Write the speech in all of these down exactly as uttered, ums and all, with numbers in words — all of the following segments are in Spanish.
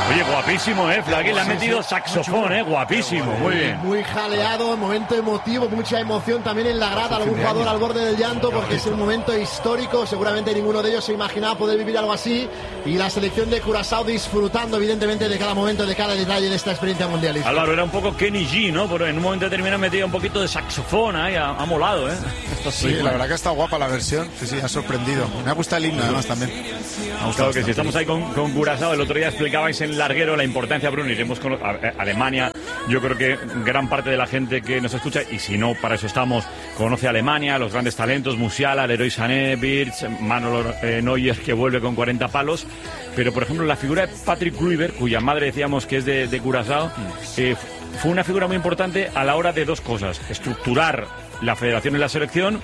Oye, guapísimo, ¿eh? Flaqui le ha metido saxofón, ¿eh? Guapísimo, muy bien. Muy jaleado, momento emotivo, mucha emoción también en la grada, algún jugador al borde del llanto porque es un momento histórico, seguramente ninguno de ellos se imaginaba poder vivir algo así y la selección de Curazao disfrutando evidentemente de cada momento, de cada detalle de esta experiencia mundialista. Álvaro, era un poco Kenny G, ¿no? Pero en un momento determinado metido un poquito de saxofón, ahí, ha, ha molado, ¿eh? Esto sí, sí, la verdad que está guapa la versión, sí, sí, ha sorprendido. Me ha gustado el himno además también. Me ha gustado que si estamos ahí con, con Curazao, el otro día explicabais en larguero la importancia, Bruno, iremos con a, a, Alemania. Yo creo que gran parte de la gente que nos escucha, y si no, para eso estamos, conoce a Alemania, los grandes talentos, Musiala, Leroy Sané, Wirtz, Manuel eh, Neuer, que vuelve con cuarenta palos. Pero, por ejemplo, la figura de Patrick Kluivert, cuya madre decíamos que es de, de Curazao, eh, fue una figura muy importante a la hora de dos cosas: estructurar la federación y la selección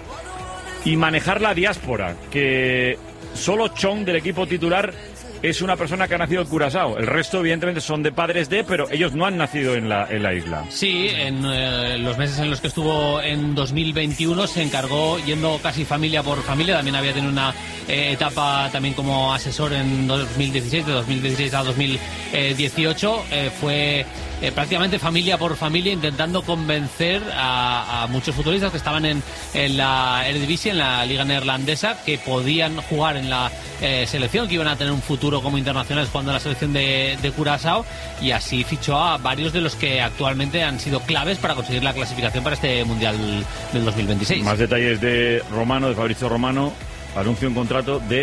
y manejar la diáspora, que solo Chong del equipo titular es una persona que ha nacido en Curazao. El resto, evidentemente, son de padres de, pero ellos no han nacido en la, en la isla. Sí, en eh, los meses en los que estuvo en dos mil veintiuno se encargó yendo casi familia por familia. También había tenido una eh, etapa también como asesor en dos mil dieciséis, de dos mil dieciséis a dos mil dieciocho. Eh, fue eh, prácticamente familia por familia intentando convencer a, a muchos futbolistas que estaban en, en la Eredivisie, en la liga neerlandesa, que podían jugar en la eh, selección, que iban a tener un futuro como internacionales jugando en la selección de, de Curazao, y así fichó a varios de los que actualmente han sido claves para conseguir la clasificación para este Mundial del dos mil veintiséis. Más detalles de Romano, de Fabrizio Romano. Anuncia un contrato de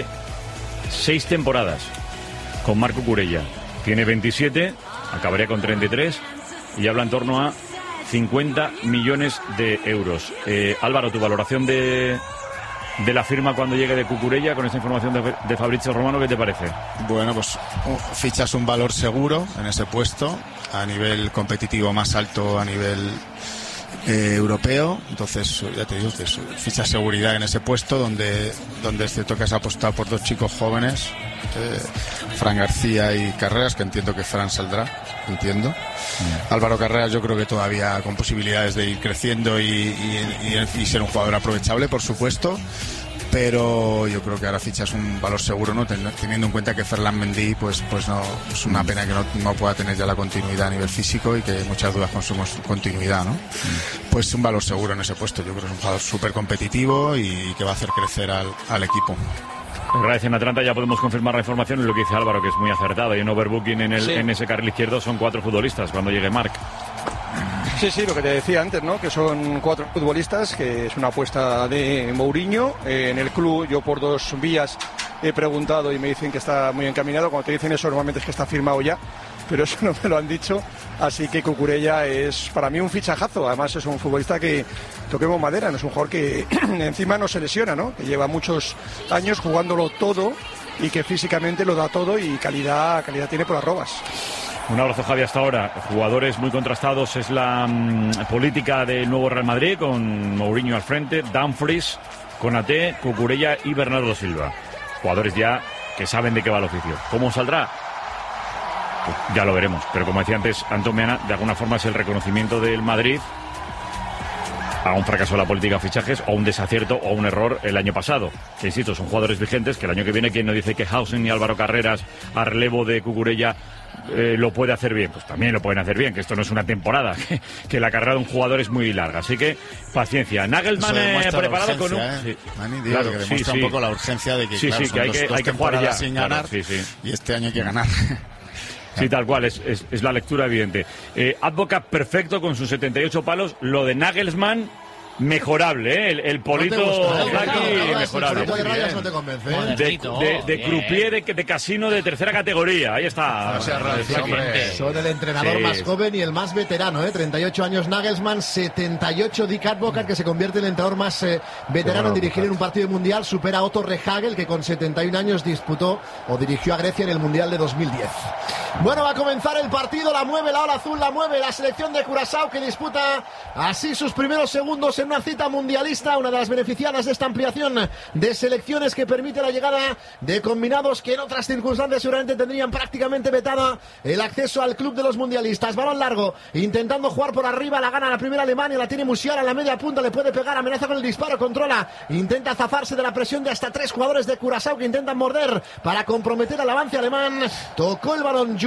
seis temporadas con Marco Cucurella. Tiene veintisiete, acabaría con treinta y tres y habla en torno a cincuenta millones de euros. Eh, Álvaro, tu valoración de... de la firma cuando llegue de Cucurella, con esta información de, de Fabrizio Romano, ¿qué te parece? Bueno, pues fichas un valor seguro en ese puesto, a nivel competitivo más alto a nivel eh, europeo. Entonces, ya te digo, que fichas seguridad en ese puesto, donde, donde es cierto que has apostado por dos chicos jóvenes, eh, Fran García y Carreras, que entiendo que Fran saldrá, entiendo. Mm. Álvaro Carreras yo creo que todavía con posibilidades de ir creciendo y, y, y, y ser un jugador aprovechable, por supuesto, pero yo creo que ahora fichas un valor seguro, ¿no? Teniendo en cuenta que Ferland Mendy pues, pues no, es una pena que no, no pueda tener ya la continuidad a nivel físico y que hay muchas dudas con su continuidad, ¿no? Mm. Pues un valor seguro en ese puesto. Yo creo que es un jugador súper competitivo y que va a hacer crecer al, al equipo. Gracias. En Atlanta ya podemos confirmar la información, lo que dice Álvaro, que es muy acertado. Y en overbooking en, el, sí. en ese carril izquierdo son cuatro futbolistas cuando llegue Marc. Sí, sí, lo que te decía antes, ¿no? Que son cuatro futbolistas, que es una apuesta de Mourinho. Eh, en el club yo por dos vías he preguntado y me dicen que está muy encaminado. Cuando te dicen eso normalmente es que está firmado ya, pero eso no me lo han dicho. Así que Cucurella es para mí un fichajazo. Además es un futbolista que, toquemos madera, no es un jugador que encima no se lesiona, ¿no? Que lleva muchos años jugándolo todo y que físicamente lo da todo y calidad, calidad tiene por arrobas. Un abrazo, Javi, hasta ahora. Jugadores muy contrastados es la mmm, política del nuevo Real Madrid, con Mourinho al frente, Dumfries, Konaté, Cucurella y Bernardo Silva. Jugadores ya que saben de qué va el oficio. ¿Cómo saldrá? Pues ya lo veremos. Pero como decía antes Antón Meana, de alguna forma es el reconocimiento del Madrid a un fracaso de la política de fichajes, o un desacierto o un error el año pasado. Que insisto, son jugadores vigentes, que el año que viene, quien no dice que Hausen y Álvaro Carreras a relevo de Cucurella eh, lo puede hacer bien, pues también lo pueden hacer bien, que esto no es una temporada, que, que la carrera de un jugador es muy larga, así que paciencia. Nagelsmann eh, preparado con un... ¿eh? Sí. Mani, digo, claro, que demuestra sí, un poco sí. la urgencia de que, sí, claro, sí, que hay dos, que, dos hay que jugar ya sin ganar, claro, sí, sí. y este año hay que ganar. Sí, tal cual, es, es, es la lectura evidente. Eh, Advocat perfecto con sus setenta y ocho palos, lo de Nagelsmann mejorable, ¿eh? El, el polito no gusta, ¿eh? Flaqui, no, no, mejorable. El de rayas no te convence, ¿eh? De, de, de croupier de, de casino de tercera categoría. Ahí está. No sea raro, Son el entrenador sí. más joven y el más veterano, ¿eh? treinta y ocho años Nagelsmann, setenta y ocho Dick Advocat, que se convierte en el entrenador más eh, veterano en dirigir en un partido mundial. Supera a Otto Rehhagel, que con setenta y un años disputó o dirigió a Grecia en el Mundial de dos mil diez. Bueno, va a comenzar el partido, la mueve la ola azul, la mueve la selección de Curazao, que disputa así sus primeros segundos en una cita mundialista, una de las beneficiadas de esta ampliación de selecciones que permite la llegada de combinados que en otras circunstancias seguramente tendrían prácticamente vetada el acceso al club de los mundialistas. Balón largo, intentando jugar por arriba, la gana la primera Alemania, la tiene Musiala en la media punta, le puede pegar, amenaza con el disparo, controla, intenta zafarse de la presión de hasta tres jugadores de Curazao que intentan morder para comprometer al avance alemán. Tocó el balón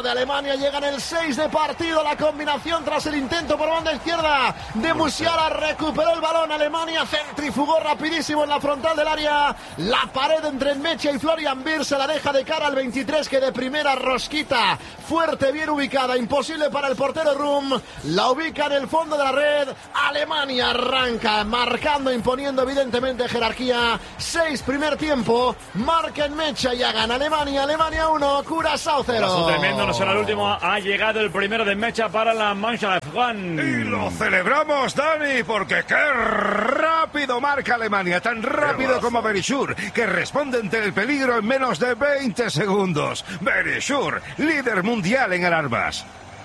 de Alemania. Llega en el seis de partido. La combinación tras el intento por banda izquierda de Musiala. Recuperó el balón. Alemania centrifugó rapidísimo en la frontal del área. La pared entre Mecha y Florian Wirtz se la deja de cara al veintitrés, que de primera rosquita. Fuerte, bien ubicada. Imposible para el portero Rum. La ubica en el fondo de la red. Alemania arranca marcando, imponiendo evidentemente jerarquía. seis primer tiempo. Marca en Mecha y gana Alemania. Alemania uno, Curazao cero. Tremendo, no será el último. Ha llegado el primero de Mecha para la Mannschaft. Juan. Y lo celebramos, Dani, porque qué rápido marca Alemania. Tan rápido como Verisur, que responde ante el peligro en menos de veinte segundos. Verisur, líder mundial en alarmas.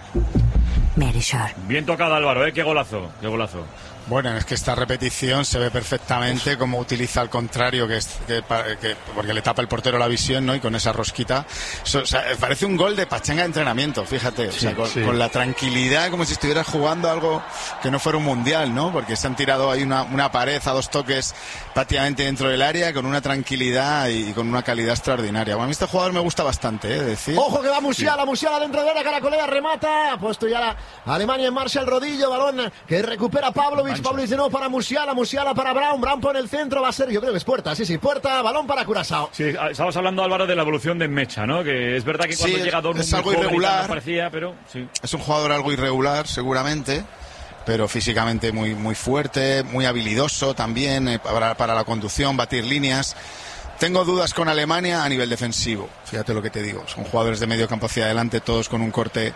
Verisur. Bien tocado, Álvaro, ¿eh? Qué golazo, qué golazo. Bueno, es que esta repetición se ve perfectamente cómo utiliza al contrario, que, es, que, que porque le tapa el portero la visión, ¿no? Y con esa rosquita. Eso, o sea, parece un gol de pachanga de entrenamiento, fíjate. O sea, sí, con, sí. con la tranquilidad, como si estuvieras jugando algo que no fuera un mundial, ¿no? Porque se han tirado ahí una, una pared a dos toques prácticamente dentro del área, con una tranquilidad y, y con una calidad extraordinaria. Bueno, a mí este jugador me gusta bastante, ¿eh? Decir. Ojo que va Musiala, sí. Musiala dentro de la caracolea, remata. Ha puesto ya la Alemania en marcha el rodillo, balón que recupera Pavlovic. Pavlovic de nuevo para Musiala, Musiala para Brown, Brown por el centro, va a ser, yo creo que es puerta, sí, sí, puerta, balón para Curazao. Sí, estamos hablando, Álvaro, de la evolución de Mecha, ¿no? Que es verdad que cuando sí, llega Dortmund es algo irregular, no parecía, pero sí. Es un jugador algo irregular, seguramente, pero físicamente muy, muy fuerte, muy habilidoso también eh, para, para la conducción, batir líneas. Tengo dudas con Alemania a nivel defensivo, fíjate lo que te digo, son jugadores de medio campo hacia adelante, todos con un corte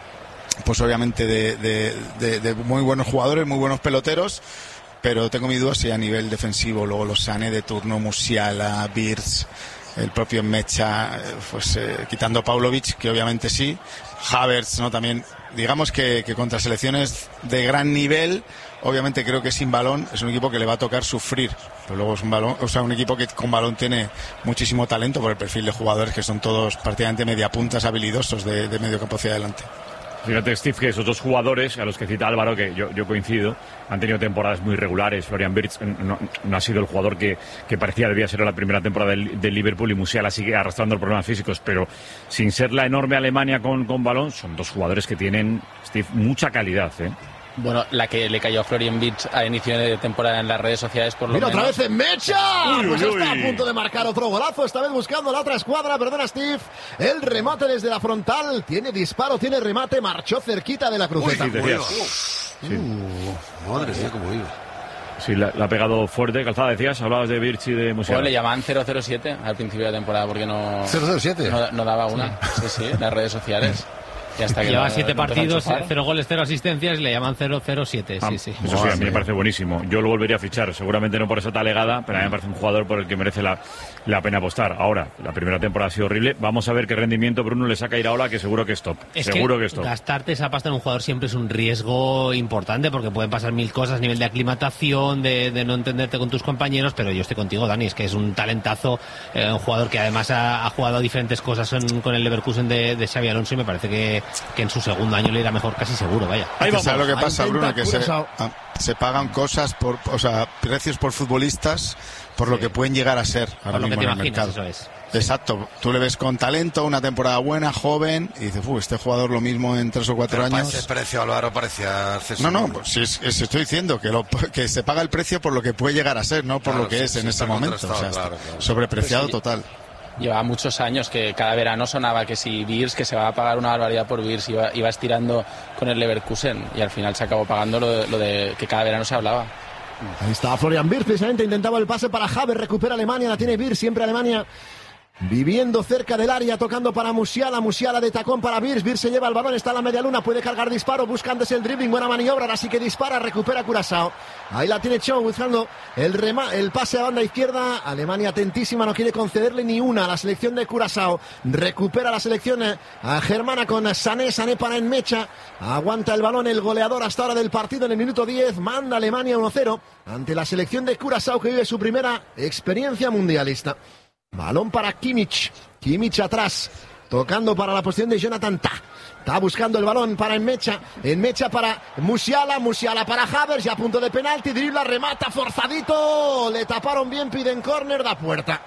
pues obviamente de, de, de, de muy buenos jugadores, muy buenos peloteros, pero tengo mi duda si a nivel defensivo, luego los Sané de turno, Musiala, Wirtz, el propio Mecha, pues eh, quitando Pavlovic, que obviamente sí, Havertz, ¿no? También, digamos que, que contra selecciones de gran nivel, obviamente creo que sin balón es un equipo que le va a tocar sufrir, pero luego es un balón, o sea, un equipo que con balón tiene muchísimo talento por el perfil de jugadores que son todos prácticamente mediapuntas habilidosos de, de medio campo hacia adelante. Fíjate, Steve, que esos dos jugadores a los que cita Álvaro, que yo, yo coincido, han tenido temporadas muy regulares. Florian Wirtz no, no ha sido el jugador que, que parecía debía ser la primera temporada del, del Liverpool, y Musiala sigue arrastrando problemas físicos, pero sin ser la enorme Alemania con, con balón, son dos jugadores que tienen, Steve, mucha calidad, ¿eh? Bueno, la que le cayó a Florian Wirtz a inicio de temporada en las redes sociales, por lo Mira, menos. otra vez en Mecha. Uy, pues uy, está uy. a punto de marcar otro golazo, esta vez buscando la otra escuadra. Perdona, Steve. El remate desde la frontal. Tiene disparo, tiene remate. Marchó cerquita de la cruceta. Uy, sí, decías. Sí. Uh, madre mía, cómo iba. Sí, la, la ha pegado fuerte. Calzada, decías, hablabas de Wirtz y de Musiala. Bueno, le llamaban cero cero siete al principio de la temporada porque no... ¿cero cero siete? No, no daba una. Sí, sí, en las redes sociales. Y hasta que lleva no, siete no partidos, cero goles, cero asistencias, y le llaman cero cero siete. Ah, sí, sí. Eso sí, a mí me parece buenísimo. Yo lo volvería a fichar, seguramente no por esa talegada, pero a mí me parece un jugador por el que merece la, la pena apostar. Ahora, la primera temporada ha sido horrible. Vamos a ver qué rendimiento Bruno le saca a Iraola, que seguro que es top. Es seguro que, que es top. Gastarte esa pasta en un jugador siempre es un riesgo importante, porque pueden pasar mil cosas a nivel de aclimatación, de, de no entenderte con tus compañeros, pero yo estoy contigo, Dani, es que es un talentazo, eh, un jugador que además ha, ha jugado diferentes cosas en, con el Leverkusen de, de Xabi Alonso, y me parece que, que en su segundo año le irá mejor casi seguro, vaya. Ahí vamos. ¿Sabes lo que pasa, Ahí Bruno? Que se, Curazao. ah, se pagan cosas por, o sea, precios por futbolistas por lo que pueden llegar a ser ahora Por lo que mismo te en el imaginas, mercado. eso es. Exacto, tú le ves con talento, una temporada buena, joven, y dices, uff, este jugador lo mismo en tres o cuatro Pero para años. ese precio, Álvaro, parecía No, no, pues si es, es- estoy diciendo que, lo, que se paga el precio por lo que puede llegar a ser, no por Claro, lo que sí, es sí, en está ese momento. O contrastado, sea, claro, claro. sobrepreciado Pues sí. total. Llevaba muchos años que cada verano sonaba que si Wirtz, que se va a pagar una barbaridad por Wirtz, iba, iba estirando con el Leverkusen, y al final se acabó pagando lo de, lo de que cada verano se hablaba. Ahí está Florian Wirtz, precisamente intentaba el pase para Havertz, recupera Alemania, la tiene Wirtz, siempre Alemania viviendo cerca del área, tocando para Musiala, Musiala de tacón para Wirtz, Wirtz se lleva el balón, está en la media luna, puede cargar disparo, buscándose el dribbling, buena maniobra, ahora sí que dispara, recupera Curazao, ahí la tiene Chou buscando el, rema, el pase a banda izquierda, Alemania atentísima, no quiere concederle ni una a la selección de Curazao, recupera la selección eh, a germana con Sané, Sané para Enmecha, aguanta el balón el goleador hasta ahora del partido en el minuto diez, manda Alemania uno cero ante la selección de Curazao, que vive su primera experiencia mundialista. Balón para Kimmich. Kimmich atrás. Tocando para la posición de Jonathan Tah. Está buscando el balón para Enmecha. Enmecha para Musiala. Musiala para Havertz. Ya a punto de penalti. Dribla, remata, forzadito. Le taparon bien, piden córner, da puerta.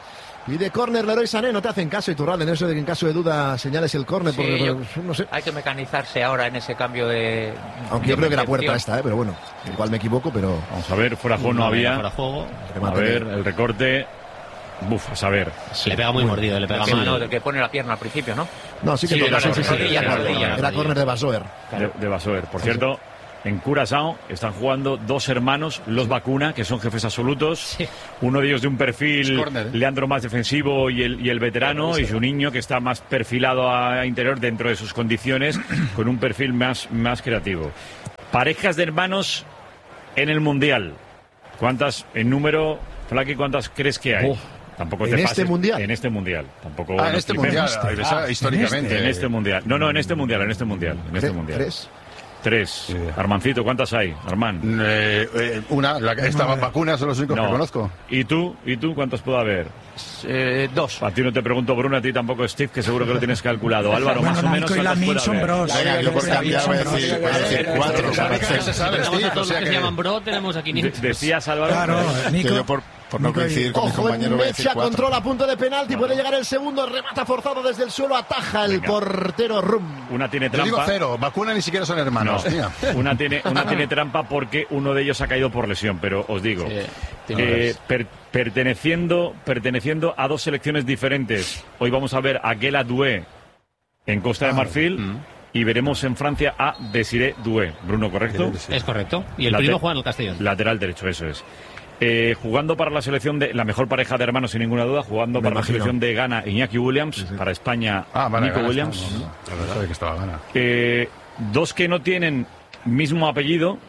Y de córner, Leroy Sané, no te hacen caso, Iturralde, en eso de que en caso de duda señales el córner, Sí, porque yo- no sé. Hay que mecanizarse ahora en ese cambio de. Aunque de yo creo que era percepción. puerta esta, ¿eh? Pero bueno, igual me equivoco, pero... Vamos a ver, fuera de juego no, No había había. fuera de juego. A Remate ver, de- el recorte. Buf, a saber. Le pega muy mordido, le pega Sí, mal. no, del que pone la pierna al principio, ¿no? No, sí que Sí, toca, era sí, sí, sí. rodilla, Era, rodilla, era córner de Basoer. De, de Basoer. Por cierto, en Curazao están jugando dos hermanos, los Vacuna, que son jefes absolutos. Uno de ellos de un perfil, Es córner, ¿eh? Leandro más defensivo y el, y el veterano, y Juninho, que está más perfilado a interior dentro de sus condiciones, con un perfil más, más creativo. Parejas de hermanos en el Mundial. ¿Cuántas, en número, Flaky, cuántas crees que hay? Uf. Tampoco ¿En te este pases- mundial? En este mundial. Tampoco Ah, en nos este flipemos. mundial, ah, históricamente. En este mundial. No, no, en este mundial, en este mundial. En este ¿Tres? mundial. ¿Tres? Tres. Armancito, ¿cuántas hay? Armán. Eh, eh, una, la, estas vacunas son los únicos No. que conozco. ¿Y tú? ¿Y tú cuántas puede haber? Eh, dos. A ti no te pregunto, Bruno, a ti tampoco, Steve, que seguro que lo tienes calculado. Álvaro, más o menos. Nico y ¿cuántas Lamin puede son haber? bros. Venga, yo por Lamin cambiar son voy a bros. decir, voy a decir cuatro. La única que se para sabe, Tenemos Steve, a todos o sea los que se que- llaman bro, tenemos a De- quinientos. Decías, Álvaro. Claro, que Nico. yo por, por no Nico y- coincidir con mi Ojo, compañero voy a decir Mecha cuatro. controla punto de penalti, puede llegar el segundo, remata forzado desde el suelo, ataja el Venga. portero Rum. Una tiene Yo digo trampa. cero, vacuna ni siquiera son hermanos. No. Mira. Una tiene, una tiene trampa porque uno de ellos ha caído por lesión, pero os digo, Sí, eh, tiene per- perteneciendo, perteneciendo a dos selecciones diferentes. Hoy vamos a ver a Guela Doué en Costa de Marfil y veremos en Francia a Desiré Doué. Bruno, ¿correcto? Es correcto. Y el Late- primo juega en el Castellón. Lateral derecho, eso es. Eh, jugando para la selección de la mejor pareja de hermanos, sin ninguna duda, jugando Me para imagino. la selección de Ghana, Iñaki Williams, para España, Ah, vale, Nico gana, Williams. está, no, no, la verdad es que estaba gana. Eh, dos que no tienen mismo apellido.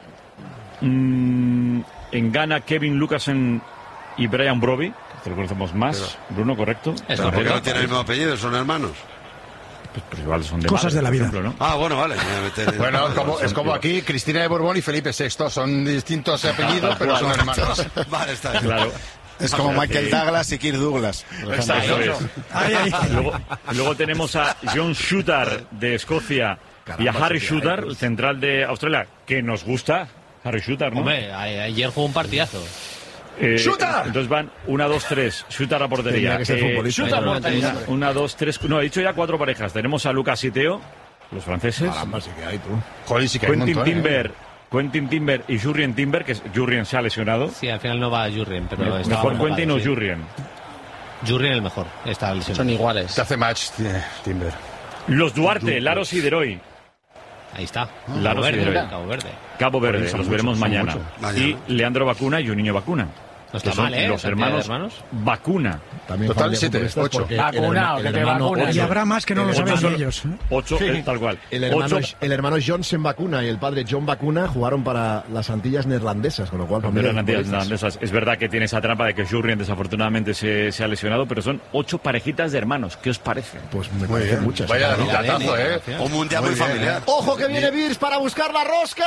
Mm, en Ghana, Kevin Lucasen y Brian Broby, que lo conocemos más. Bruno, ¿correcto? Es Pero ¿por qué correcto. no tienen el mismo apellido? ¿Son hermanos? Pues, pues igual son de Cosas madre, de la por vida. ejemplo, ¿no? Ah, bueno, vale. me voy a meter en- Bueno, como, es son- como aquí, Cristina de Borbón y Felipe sexto. Son distintos apellidos, pero son hermanos. Vale, está bien. Claro. Es como Michael Douglas y Kirk Douglas. por ejemplo. Eso es. Ay, ay. Luego, luego tenemos a John Shooter de Escocia y a Caramba, Harry sí que hay, Shooter, pues. el central de Australia, que nos gusta. Harry Shooter, ¿no? Hombre, a- ayer jugó un partidazo. Eh, ¡Shooter! Entonces van una, dos, tres. Shooter a portería. Tenía que ser futbolista. shooter a Ahí, portería. ahí, Una, dos, tres. No, he dicho ya cuatro parejas. Tenemos a Lucas y Teo, los franceses. Caramba, sí que hay, tú. Joder, sí que hay un Quentin montón, ¿eh? Timber. Quentin Timber y Jurrien Timber, que es- Jurrien se ha lesionado. Sí, al final no va Jurrien, pero está Mejor convocado, Quentin o sí. Jurrien. Jurrien el mejor. Está lesionado. Son iguales. Te hace match, eh, Timber. Los Duarte, Laros y Deroy. Ahí está. Laros Cabo y Verde, Deroy. Cabo Verde. Cabo Verde, Son los muchos, veremos son mañana. muchos. Mañana. Y Leandro Vacuna y Juninho Vacuna. No está que son mal, ¿eh? Los Cantidad de hermanos, hermanos. Vacuna. También Total, familia siete, futbolistas, ocho. porque el Vacunado, hermano- que el te hermano- vacunan. Y habrá más que no lo El saben hermano- ellos. ¿eh? Ocho, eh, tal cual. El hermano, Ocho, el hermano Johnson Vacuna y el padre John Vacuna jugaron para las Antillas neerlandesas, con lo cual Pero familia de eran antiguas futbolistas. neerlandesas. Es verdad que tiene esa trampa de que Jurrien desafortunadamente se, se ha lesionado, pero son ocho parejitas de hermanos. ¿Qué os parece? Pues me Muy parecen bien. muchas. Vaya ¿no? datazo, ¿eh? Un mundial muy, Muy bien, familiar. Ojo que viene Virs para buscar la rosca.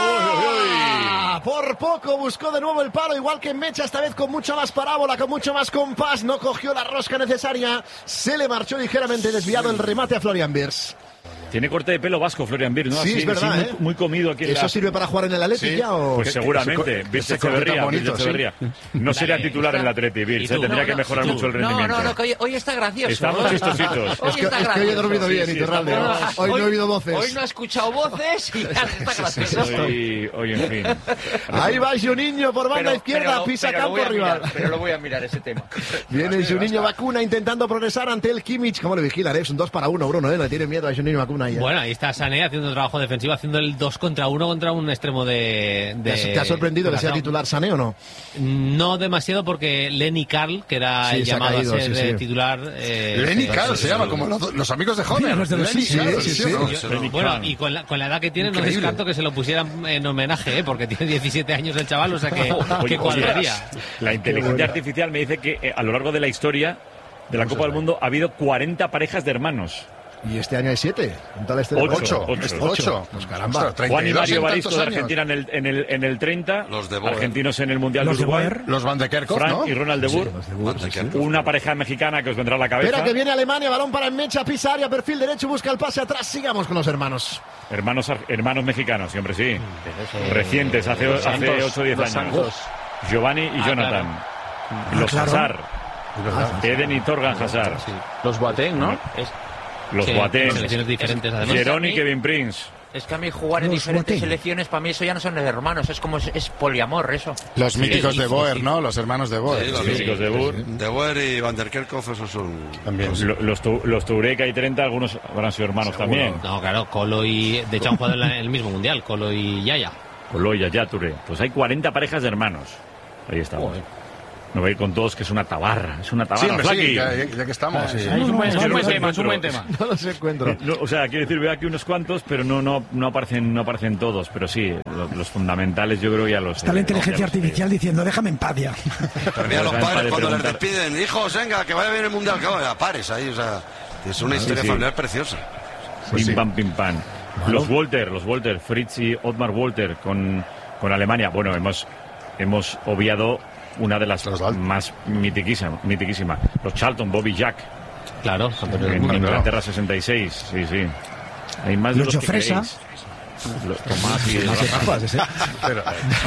uy! Por poco buscó de nuevo el palo, igual que Mecha, esta vez con mucha más parábola, con mucho más compás. No cogió la rosca necesaria. Se le marchó ligeramente desviado el remate a Florian Wirtz. Tiene corte de pelo vasco Florian Wirtz, ¿no? Sí, Así, es verdad, muy, ¿eh? muy comido aquí en ¿Eso la- sirve para jugar en el Atleti Sí. ya o...? Pues Que- seguramente. ese co- Virce ese corte Echeverría, tan bonito, Virce Echeverría. No sería La- titular en el Atleti, Virce. ¿Y ¿eh? tú? Tendría No, que no, mejorar ¿y tú? mucho el No, rendimiento. no, no, que hoy, hoy está gracioso. Estamos Hoy- chistositos. Hoy Es que, está es que hoy he gracioso. dormido bien, sí, Iturralde. estamos- Hoy no he oído voces. Hoy no ha escuchado voces y ya está gracioso. Hoy, hoy, en fin. Ahí va Juninho por banda Pero- izquierda, pero lo- pisa pero lo campo voy a rival. mirar, pero lo voy a mirar ese tema. Viene Juninho Vacuna intentando progresar ante el Kimmich. ¿Cómo le vigilan? Es un dos para uno, Bruno, ¿eh? Le tiene miedo a Juninho Vacuna ahí. ¿eh? Bueno, ahí está Sané haciendo trabajo defensivo, haciendo el dos contra uno contra un extremo de... ¿Te, de ha- te ha sorprendido que sea Curazao. titular Sané o no? No demasiado porque Lenny Carl, que era Sí, el se ha llamado caído, a ser sí, eh, sí. titular... eh, Lenny se- Carl se llama, como los, los amigos de Homer. Sí, los de los Lenny Simpsons. Carl, Sí, sí, ¿sí o no? sí. Eso no. Lenny Bueno, Carl. y con la, con la edad que tiene no Increíble. descarto que se lo pusieran en homenaje, ¿eh? Porque tiene diecisiete años el chaval, o sea que, Oye, que cuadraría. La inteligencia artificial me dice que eh, a lo largo de la historia de la Copa del Mundo ha habido cuarenta parejas de hermanos. Y este año hay siete. Un tal este Ocho. Ocho, Ocho. ocho. Pues caramba. Ostras, treinta Juan y dos Mario en Baristo tantos de años. Argentina en el, en el, en el treinta. Los de Boer. Argentinos en el Mundial Los de de Uruguay. Boer. Los Van de Kerkhoff, Frank ¿no? y Ronald de Boer. Anda, que- Una pareja mexicana que os vendrá a la cabeza. Espera que viene Alemania, balón para Mecha, pisa área, perfil derecho, busca el pase atrás. Sigamos con los hermanos. Hermanos, ar- hermanos mexicanos, sí, hombre, sí. Recientes, hace, Los hace Santos, ocho o diez los años. Santos. Giovanni y Ah, Jonathan. Ah, Los claro. Hazard. Eden y Torgan Hazard. Sí. Los Boateng, ¿no? Es, Los sí, Boateng. Selecciones diferentes, además. Jerón y Kevin Prince. es que a mí jugar en Los diferentes Boateng. selecciones, para mí eso ya no son hermanos, es como es, es poliamor eso. Los Sí, míticos sí, de sí, Boer, sí. ¿no? Los hermanos de Boer. Sí, los Los míticos de Boer. De Boer y Van der Kerkhoff, esos son... También. Lo- Los, tu- los Touré, hay treinta, algunos habrán sido hermanos también. No, claro, Colo y... De hecho han jugado en la- en el mismo mundial, Colo y Yaya. Coloya, ya Touré. Pues hay cuarenta parejas de hermanos. Ahí estamos. Joder. No voy a ir con todos, que es una tabarra. Es una Sí, tabarra, hombre, sí, Flaki. ya, ya que estamos. sí. Es un buen, es un no buen los tema, es un buen encuentro. tema. No los encuentro. No, o sea, quiero decir, veo aquí unos cuantos, pero no no no aparecen no aparecen todos. Pero sí, los, los fundamentales yo creo que ya los Está la eh, inteligencia ya los sé. artificial diciendo, déjame en paz ya. Pero mira, los Para padres cuando les preguntar. despiden, hijos, venga, que vaya bien el mundial, que vaya, pares ahí, o sea, es una historia sí. familiar preciosa. Pim sí. pam, pim pam. Los Walter, los Walter, Fritz y Otmar Walter con, con Alemania. Bueno, hemos, hemos obviado una de las Los Val- más mitiquísima, mitiquísima. Los Charlton, Bobby Jack, Claro, campeón del en mundo. Inglaterra sesenta y seis. Sí, sí. Hay más de Lucho los que Fresa. queréis. Los Tomás y Más etapas, ese. Pero,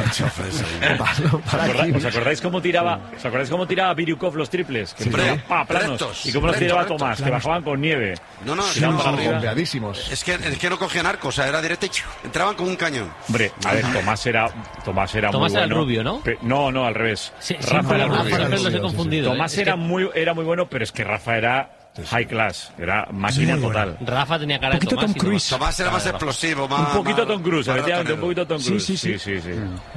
Balón ¿Os para acordáis, Kimmich. os acordáis cómo tiraba, ¿os acordáis cómo tiraba Biriukov los triples? Que Hombre, empezaban, pa, planos. rectos, y cómo los rectos, tiraba rectos. Tomás, que bajaban con nieve. No, no, Tiraban no, para no, arriba. Bombeadísimos. Es que, es que no cogían arco, o sea, era directo y ¡chiu! Entraban con un cañón. Hombre, a ver, Tomás era, Tomás era Tomás muy era el bueno. rubio, ¿no? Pe- no, no, al revés. Sí, Rafa siempre, era Rafa, rubio. siempre los he sí, sí. confundido. Tomás ¿eh? Es era que muy, era muy bueno, pero es que Rafa era high class, era máquina Muy bueno. total. Rafa tenía cara de Poquito Tomás. Tom y Tomás- Cruise. Tomás era más explosivo, más... Un poquito más- Tom Cruise, más efectivamente, un ratonero. poquito Tom Sí, Cruise. sí, sí. sí, sí.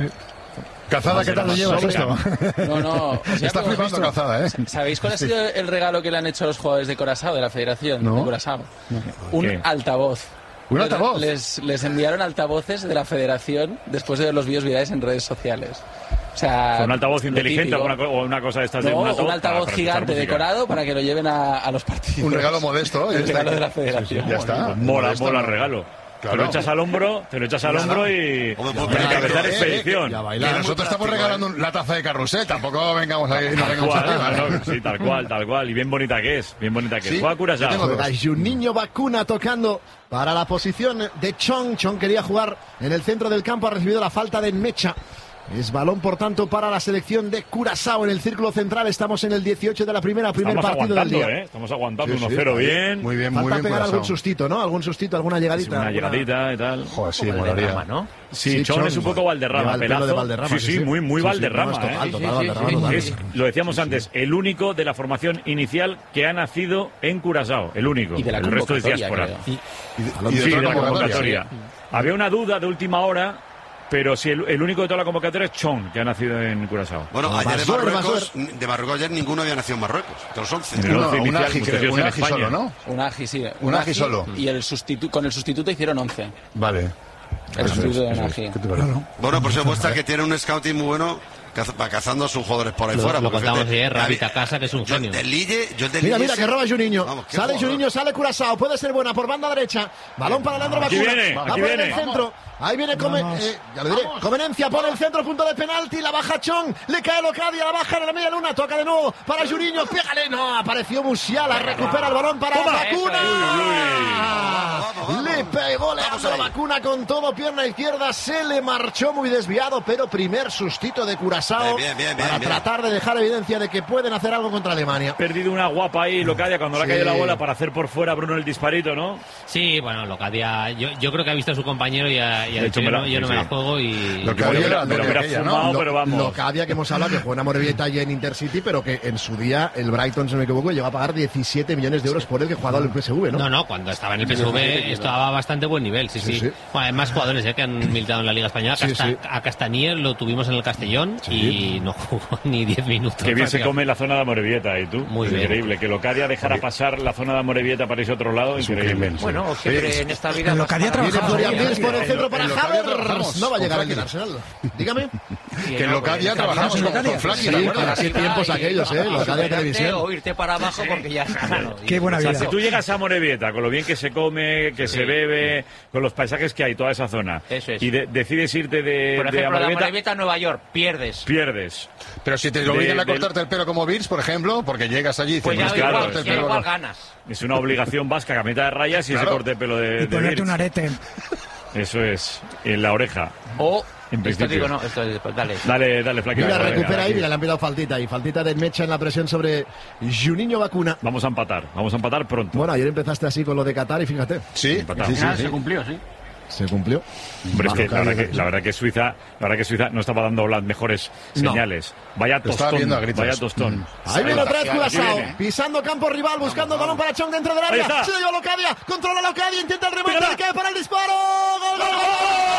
Calzada, ¿qué tal lo llevas esto? No, no. o sea, Está hemos flipando visto- Calzada, ¿eh? ¿Sabéis cuál ha sido el regalo que le han hecho a los jugadores de Curazao, de la Federación No. de Curazao? Un ¿Qué? altavoz. ¿Un altavoz? Les, les enviaron altavoces de la Federación después de ver los vídeos virales en redes sociales. O sea, ¿Un altavoz lo inteligente típico. alguna co- o una cosa de estas de No, un altavoz? un altavoz para gigante escuchar música? decorado para que lo lleven a, a los partidos. Un regalo modesto. El ya está regalo aquí. de la Federación. Ya está. Mola, Modesto, mola ¿no? el regalo. Claro. Te lo echas al hombro, te lo echas al hombro y, Hombre, y pues, encabezar eh, expedición. Y a Que bailar. nosotros estamos práctico, regalando un- la taza de carrusel, tampoco vengamos ahí, no Tal vengamos cual, arriba. no, ¿eh? no, sí, tal cual, tal cual. Y bien bonita que es, bien bonita que Sí, es. Juega Curazao. yo tengo Juega Juninho Vacuna tocando para la posición de Chong. Chong quería jugar en el centro del campo, ha recibido la falta de Mecha. Es balón, por tanto, para la selección de Curazao en el círculo central. Estamos en el dieciocho de la primera, primer Estamos partido del aguantando, día. ¿eh? Estamos aguantando Sí, sí, uno cero ahí. bien. Muy bien, muy Falta bien. pegar Curazao. algún sustito, ¿no? Algún sustito, alguna Sí, llegadita. una alguna- llegadita y tal. Joder, sí, Valderrama, molaría. ¿no? Sí, Sí, Chon Chon, es un poco lleva Valderrama, el pelo pelazo. de Valderrama, sí, sí, sí, sí. muy, muy Sí, sí, Valderrama. no, es total, ¿eh? total, Sí, sí, Valderrama, sí, total. Es, lo decíamos antes, el único de la formación inicial que ha nacido en Curazao, el único. Y de la el resto es convocatoria, diáspora. creo. Y de, Sí, y de de la otra convocatoria. convocatoria. Había una duda de última hora, pero si el, el único de toda la convocatoria es Chon, que ha nacido en Curazao. Bueno, No, ayer de Basur, Marruecos, de Marruecos ayer ninguno había nacido en Marruecos, de los once. En el Uno, once un inicial, Agi, muchos creo, ellos un en Agi España. solo, ¿no? Un Agi, sí. Un Agi solo. Y el sustitu con el sustituto hicieron once. Vale. El Eso sustituto es, de un eso es. Agi. ¿Qué te parece? Bueno, por eso muestra que tiene un scouting muy bueno caz- va cazando a sus jugadores por ahí Lo, fuera. lo porque contamos fíjate, ayer, Rabita David- Casa, que es un yo el genio. de Lille, yo el de Mira, Lille mira, ese- que roba Juninho. Vamos, qué Sale jugador. Juninho, sale Curazao. Puede ser buena por banda derecha. Balón para Leandro Aquí Vacuna. viene, Va aquí por el viene. centro. Ahí viene Come, eh, ya lo diré. Comenencia pone el centro, punto de penalti. La baja Chong. Le cae Locadia, la baja en la media luna. Toca de nuevo para Juninho. Pégale. No, apareció Musiala. Recupera el balón para Toma. Vacuna. Vamos, vamos. Le pegó Leandro ahí. Vacuna con todo. Pierna izquierda. Se le marchó muy desviado. Pero primer sustito de Curazao. Bien, bien, bien, para bien. tratar de dejar evidencia de que pueden hacer algo contra Alemania. Perdido una guapa ahí, Locadia, cuando le ha Sí. caído la bola para hacer por fuera a Bruno el disparito, ¿no? Sí, bueno, Locadia, yo, yo creo que ha visto a su compañero y ha, y ha De dicho, hecho, yo me no, la- yo no sí, me la sí. juego y... Lo que Bueno, había pero- era pero de hubiera aquella, ¿no? fumado, Lo- pero vamos. Locadia, que hemos hablado que juega en Amorebieta y en Intercity, pero que en su día el Brighton, si no me equivoco, llegó a pagar diecisiete millones de euros por él que jugaba en el P S V, ¿no? No, no, cuando estaba en el P S V estaba a bastante buen nivel, sí, sí. Sí, sí. Bueno, hay más jugadores ¿eh? que han militado en la Liga Española. Sí, Casta- sí. A Castanier lo tuvimos en el Castellón y no jugó ni diez minutos. Que bien se prácticamente. come la zona de Amorebieta, ¿y tú? Muy Es bien. increíble. Que Locadia dejara pasar la zona de Amorebieta para irse a otro lado, un increíble. crimen, sí. Bueno, siempre en esta vida... En más Locadia para- Viene trabajamos Florian ahí, Wirtz ¿eh? por el centro para En Locadia Havertz. trabajamos No va a con llegar aquí Flaky. al Arsenal. Dígame. Sí, Que en no, Locadia pues, trabajamos con, Locadia. con Flaky, Sí, ¿te acuerdas? qué tiempos aquellos, ¿eh? Locadia Quedarte Televisión. o irte para abajo porque ya está. ¿no? Qué buena O sea, vida. si tú llegas a Amorebieta, con lo bien que se come, que se bebe, con los paisajes que hay, toda esa zona, Eso es. y de- decides irte de, Por de ejemplo, de Amorebieta, Amorebieta a Nueva York, pierdes. pierdes. Pero si te De- obligan a del- cortarte el pelo como Virs, por ejemplo, porque llegas allí y Pues dices, ya "Me claro, quiero igual, cortar el ya pelo". igual ganas. Es una obligación vasca, camita de rayas y Claro. ese corte de pelo de, Y de ponerte Birch. un arete. Eso es, en la oreja. O En principio. Esto digo, no, esto es, pues dale. Dale, dale, Flaquita. Mira, dale, recupera dale, ahí, mira, le han pillado faltita y faltita de Mecha en la presión sobre Juninho Bacuna. Vamos a empatar, vamos a empatar pronto. Bueno, ayer empezaste así con lo de Qatar y fíjate. Sí, sí, sí, sí. Se cumplió, sí. Se cumplió. Hombre, es que la verdad que, la verdad que Suiza, la verdad que Suiza no estaba dando las mejores No. señales. Vaya Lo estaba tostón, viendo a gritos. vaya tostón. Mm. Ahí viene otra vez Aquí Curazao, viene. pisando campo rival, buscando balón para Chong dentro del Ahí área. está. Se lo lleva Locadia, controla Locadia, intenta el remate, Pégala. le cae para el disparo. ¡Gol, gol, gol!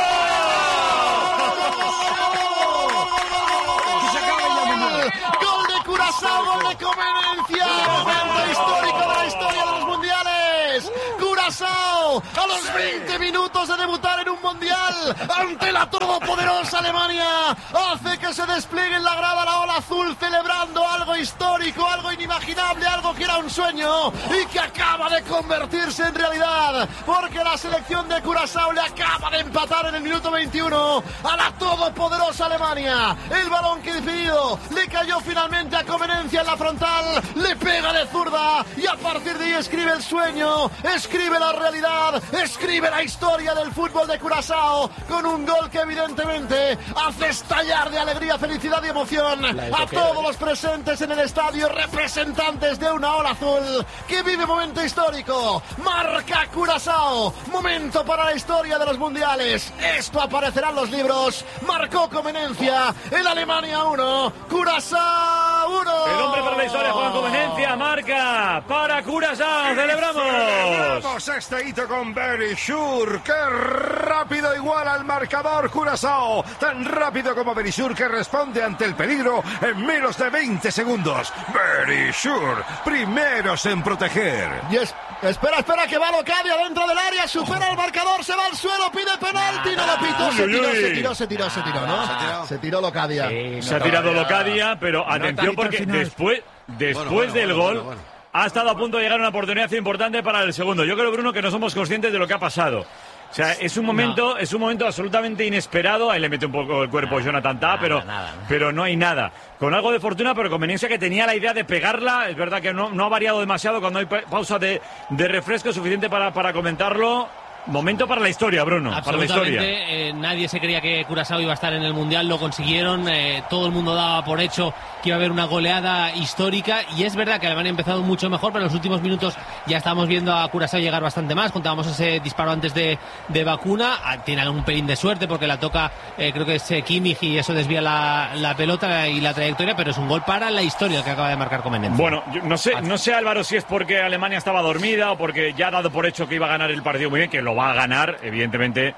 Gol de Curazao, gol de Comenencia, momento histórico de la historia de los mundiales. Curazao, a los veinte minutos de debutar en un mundial ante la todopoderosa Alemania, hace que se despliegue en la grada la ola azul, celebrando algo histórico, algo inimaginable, algo que era un sueño y que acaba de convertirse en realidad, porque la selección de Curazao le acaba de empatar en el minuto veintiuno a la todopoderosa Alemania. El balón que decidido le cayó finalmente a Comenencia en la frontal, le pega de zurda y a partir de ahí escribe el sueño, escribe la realidad, escribe la historia del fútbol de Curazao con un gol que evidentemente hace estallar de alegría, felicidad y emoción a todos los presentes en el estadio, representantes de una ola azul que vive momento histórico. Marca Curazao, momento para la historia de los mundiales. Esto aparecerá en los libros. Marcó Comenencia, el Alemania uno, Curazao uno. El hombre para la historia, Juan Comenencia, marca para Curazao. ¡Celebramos! Celebramos este hito con Berishour. ¡Qué rápido iguala al marcador Curazao! Tan rápido como Berishour, que responde ante el peligro en menos de veinte segundos. Berishour, primeros en proteger. Y es, espera, espera, que va Locadia dentro del área, supera el marcador, se va al suelo, pide penalti, no lo pitó, se tiró, se tiró, se tiró, se tiró, ¿no? Se tiró. Se tiró Locadia. Sí, Se ha no, tirado todavía. Locadia, pero atención porque después, después Bueno, bueno, del bueno, gol bueno, bueno. ha estado a punto de llegar una oportunidad importante para el segundo. Yo creo, Bruno, que no somos conscientes de lo que ha pasado. O sea, es un momento, es un momento absolutamente inesperado. Ahí le mete un poco el cuerpo Jonathan Tah, pero, nada. pero no hay nada. Con algo de fortuna, pero Comenencia, que tenía la idea de pegarla. Es verdad que no, no ha variado demasiado cuando hay pa- pausa de, de refresco suficiente para, para comentarlo. Momento para la historia, Bruno, para la historia. Absolutamente, eh, nadie se creía que Curazao iba a estar en el Mundial, lo consiguieron, eh, todo el mundo daba por hecho que iba a haber una goleada histórica y es verdad que Alemania ha empezado mucho mejor, pero en los últimos minutos ya estamos viendo a Curazao llegar bastante más. Contábamos ese disparo antes de, de Bacuna, ah, tiene un pelín de suerte porque la toca, eh, creo que es eh, Kimmich y eso desvía la, la pelota y la trayectoria, pero es un gol para la historia que acaba de marcar Comenencia. Bueno, yo no sé, no sé, Álvaro, si es porque Alemania estaba dormida o porque ya ha dado por hecho que iba a ganar el partido muy bien, que lo va a ganar, evidentemente.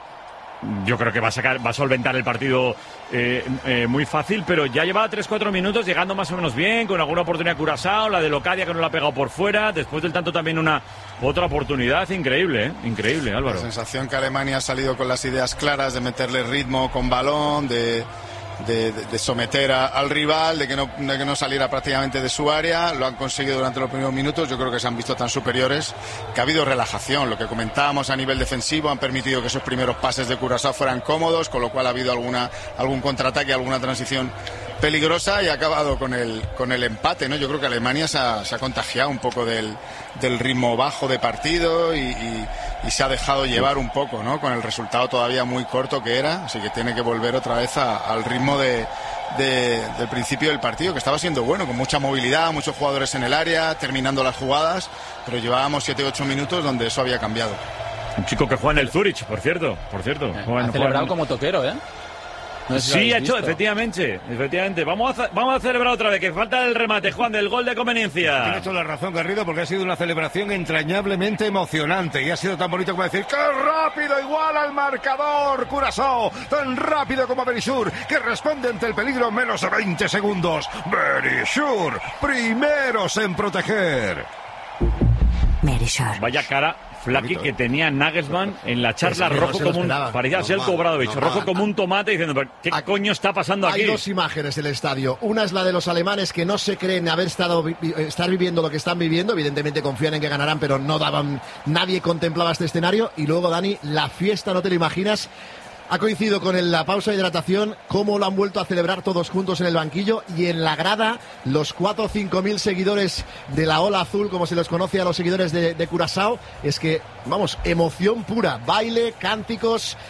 Yo creo que va a sacar, va a solventar el partido eh, eh, muy fácil, pero ya llevaba tres cuatro minutos llegando más o menos bien, con alguna oportunidad Curazao, la de Locadia que no la ha pegado por fuera, después del tanto también una otra oportunidad increíble, ¿eh? Increíble, Álvaro. La sensación que Alemania ha salido con las ideas claras de meterle ritmo con balón, de, de, de, de someter a, al rival, de que, no, de que no saliera prácticamente de su área. Lo han conseguido durante los primeros minutos. Yo creo que se han visto tan superiores que ha habido relajación. Lo que comentábamos a nivel defensivo, han permitido que esos primeros pases de Curazao fueran cómodos, con lo cual ha habido alguna, algún contraataque, alguna transición peligrosa y ha acabado con el, con el empate, ¿no? Yo creo que Alemania se ha, se ha contagiado un poco del, del ritmo bajo de partido y, y, y se ha dejado llevar un poco, ¿no? Con el resultado todavía muy corto que era, así que tiene que volver otra vez a, al ritmo de, de, del principio del partido, que estaba siendo bueno, con mucha movilidad, muchos jugadores en el área, terminando las jugadas, pero llevábamos siete u ocho minutos donde eso había cambiado. Un chico que juega en el Zurich, por cierto, por cierto. Ha Juega- celebrado juega- como toquero, ¿eh? No sé si lo Sí, habéis ha hecho, visto. efectivamente, efectivamente. Vamos a, ce- vamos a celebrar otra vez, que falta el remate, Juan, del gol de Comenencia. Tienes toda la razón, Garrido, porque ha sido una celebración entrañablemente emocionante y ha sido tan bonito como decir ¡qué rápido igual al marcador Curazao! Tan rápido como Berishour, que responde ante el peligro en menos de veinte segundos. Berishour, primeros en proteger. Vaya cara, Flaky, que tenía Nagelsmann en la charla, Pues, no rojo se lo como un... esperaba. Parecía ser Normal, Kobradovich, normal. rojo como un tomate, diciendo, ¿pero qué coño está pasando aquí? Hay dos imágenes en el estadio. Una es la de los alemanes que no se creen haber estado vi- estar viviendo lo que están viviendo. Evidentemente confían en que ganarán, pero no daban. Nadie contemplaba este escenario. Y luego, Dani, la fiesta, no te lo imaginas. Ha coincidido con el- la pausa de hidratación, cómo lo han vuelto a celebrar todos juntos en el banquillo y en la grada los cuatro o cinco mil seguidores de la Ola Azul, como se los conoce a los seguidores de, de Curazao. Es que, vamos, emoción pura, baile, cánticos,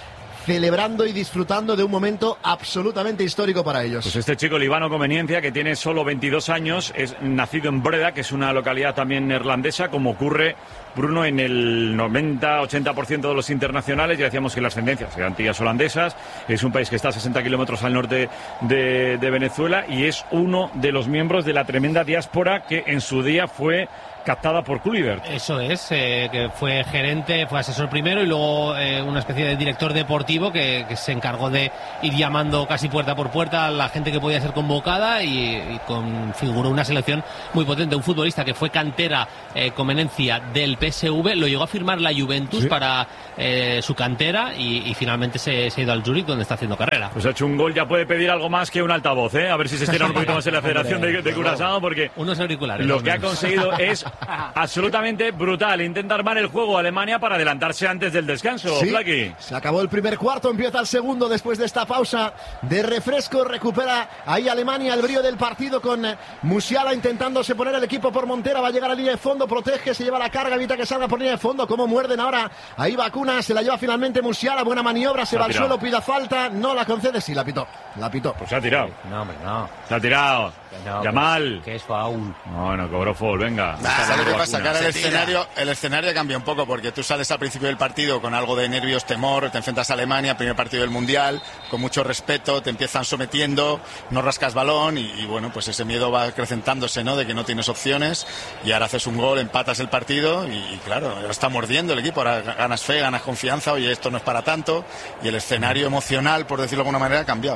celebrando y disfrutando de un momento absolutamente histórico para ellos. Pues este chico, Libano Conveniencia, que tiene solo veintidós años, es nacido en Breda, que es una localidad también neerlandesa, como ocurre, Bruno, en el noventa a ochenta por ciento de los internacionales. Ya decíamos que la ascendencia es de Antillas holandesas, es un país que está a sesenta kilómetros al norte de, de Venezuela y es uno de los miembros de la tremenda diáspora que en su día fue captada por Kluivert. Eso es, eh, que fue gerente, fue asesor primero y luego eh, una especie de director deportivo que, que se encargó de ir llamando casi puerta por puerta a la gente que podía ser convocada y, y configuró una selección muy potente. Un futbolista que fue cantera eh, conveniencia del P S V, lo llegó a firmar la Juventus ¿Sí? para eh, su cantera y, y finalmente se, se ha ido al Zurich, donde está haciendo carrera. Pues ha hecho un gol, ya puede pedir algo más que un altavoz, ¿eh? A ver si se estira un poquito más en la Federación de, de Curazao, porque unos auriculares, lo que ha conseguido es absolutamente brutal. Intenta armar el juego Alemania para adelantarse antes del descanso. Sí, Flaki. Se acabó el primer cuarto, empieza el segundo después de esta pausa de refresco. Recupera ahí Alemania el brío del partido con Musiala intentándose poner el equipo por Montera. Va a llegar a línea de fondo, protege, se lleva la carga, evita que salga por línea de fondo. Cómo muerden ahora. Ahí Vacuna, se la lleva finalmente Musiala. Buena maniobra, se va al suelo, pida falta. No la concede, sí, la pitó. La pitó. Pues se ha tirado. No, hombre, no. Se ha tirado. No, Yamal. Que es foul. No, no, cobró foul, venga. Nah, ¿sabes lo que pasa? Que ahora el escenario, el escenario cambia un poco, porque tú sales al principio del partido con algo de nervios, temor, te enfrentas a Alemania, primer partido del Mundial, con mucho respeto, te empiezan sometiendo, no rascas balón y, y bueno, pues ese miedo va acrecentándose, ¿no? De que no tienes opciones y ahora haces un gol, empatas el partido y, y claro, está mordiendo el equipo, ahora ganas fe, ganas confianza, oye, esto no es para tanto y el escenario emocional, por decirlo de alguna manera, ha cambiado.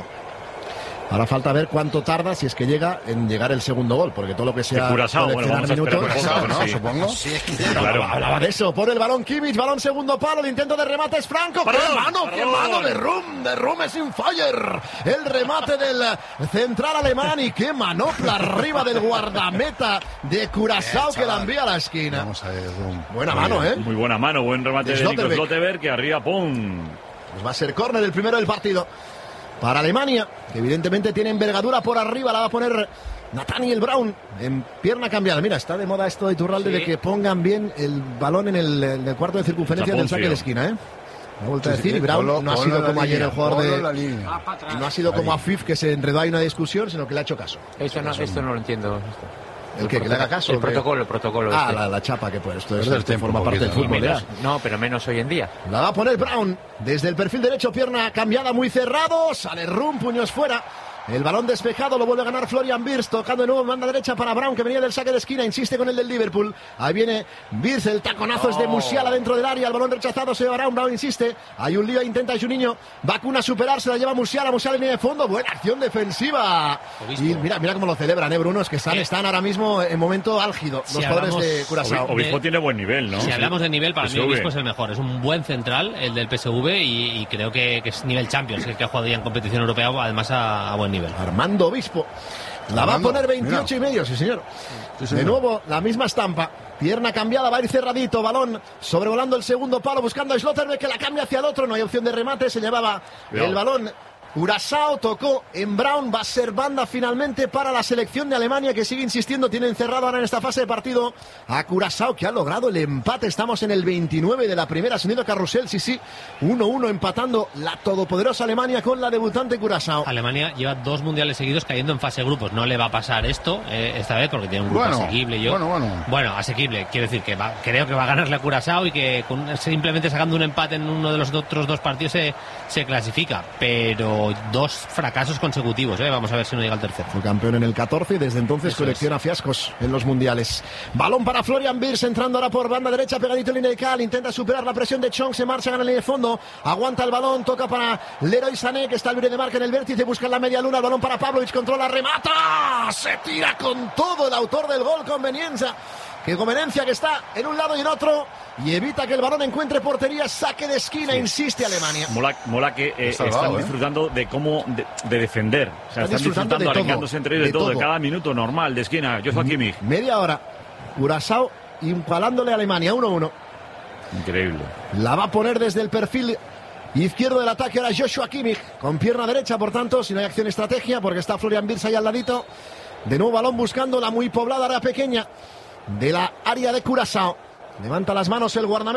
Ahora falta ver cuánto tarda, si es que llega, en llegar el segundo gol, porque todo lo que sea Curazao, bueno, vamos minutos, a Curazao, ¿no? Sí. Supongo. Sí, es que claro. Hablaba de eso, pone el balón Kimmich, balón segundo palo, el intento de remate es Franco, ¡qué mano, qué mano de Rum, de Rum es in fire! El remate del central alemán y qué manopla arriba del guardameta de Curazao que la envía a la esquina. Vamos a ver, Rum. Buena mano, ¿eh? Muy buena mano, buen remate de, de Nico Slotterbeck, que arriba, ¡pum! Pues va a ser córner el primero del partido para Alemania, que evidentemente tiene envergadura por arriba, la va a poner Nathaniel Brown en pierna cambiada. Mira, está de moda esto de Iturralde, sí, de que pongan bien el balón en el, en el cuarto de circunferencia del saque de esquina, ¿eh? Me ha vuelto a decir, sí, y Brown polo, no ha sido como ayer el jugador de... No ha sido como Afif, que se enredó ahí una discusión, sino que le ha hecho caso. Eso no, esto no lo entiendo. ¿El qué? ¿Que le haga caso? El protocolo, el protocolo. Ah, este. la, la chapa que pues esto es, es este forma parte del fútbol. Menos, no, pero menos hoy en día. La va a poner Brown desde el perfil derecho, pierna cambiada muy cerrado, sale Rum, puños fuera. El balón despejado lo vuelve a ganar Florian Wirtz, tocando de nuevo en banda derecha para Brown, que venía del saque de esquina, insiste con el del Liverpool. Ahí viene Wirtz, el taconazo oh. es de Musiala dentro del área, el balón rechazado, se va Brown, Brown insiste. Hay un lío, intenta Juninho, Vacuna superar, se la lleva Musiala, Musiala en línea de fondo, buena acción defensiva. Obispo. Y mira, mira cómo lo celebran, ¿eh, Bruno? Es que están, eh. están ahora mismo en momento álgido si los jugadores de Curazao. Obispo tiene buen nivel, ¿no? Si sí. hablamos de nivel, para P S V. mí Obispo es el mejor, es un buen central, el del P S V, y, y creo que, que es nivel Champions, el que ha jugado ya en competición europea, además a, a buen nivel. Armando Obispo. La Armando, va a poner veintiocho mira. y medio, sí señor. sí señor. De nuevo, la misma estampa. Pierna cambiada, va a ir cerradito. Balón sobrevolando el segundo palo, buscando a Slotterbeck, que la cambia hacia el otro. No hay opción de remate, se llevaba Cuidado. el balón. Curazao tocó en Brown, va a ser banda finalmente para la selección de Alemania, que sigue insistiendo, tiene encerrado ahora en esta fase de partido a Curazao, que ha logrado el empate. Estamos en el veintinueve de la primera, sonido carrusel, sí, sí, uno uno empatando la todopoderosa Alemania con la debutante Curazao. Alemania lleva dos mundiales seguidos cayendo en fase de grupos, no le va a pasar esto eh, esta vez porque tiene un grupo bueno, asequible. Yo, bueno, bueno. Bueno, asequible, quiero decir que va, creo que va a ganarle a Curazao y que con, simplemente sacando un empate en uno de los otros dos partidos se, se clasifica, pero dos fracasos consecutivos, ¿eh? Vamos a ver si no llega al tercero. Fue campeón en el catorce y desde entonces Eso colecciona es. fiascos en los mundiales. Balón para Florian Wirtz, entrando ahora por banda derecha, pegadito en línea de cal, intenta superar la presión de Chong, se marcha, gana en línea de fondo, aguanta el balón, toca para Leroy Sané, que está libre de marca en el vértice, busca en la media luna, el balón para Pavlovic, controla, remata, se tira con todo el autor del gol, Conveniencia. Que Conveniencia que está en un lado y en otro y evita que el balón encuentre portería, saque de esquina, sí. insiste Alemania. Mola, mola que eh, salvado, están ¿eh? disfrutando de cómo de, de defender. O sea, están, están disfrutando, disfrutando arrancándose entre ellos de, de todo, de cada minuto normal de esquina. Joshua Kimmich. Media hora, Curazao impalándole a Alemania, uno uno. Increíble. La va a poner desde el perfil izquierdo del ataque ahora Joshua Kimmich, con pierna derecha, por tanto, si no hay acción estrategia, porque está Florian Wirtz ahí al ladito. De nuevo balón buscando la muy poblada área pequeña de la área de Curazao. Levanta las manos el guardameta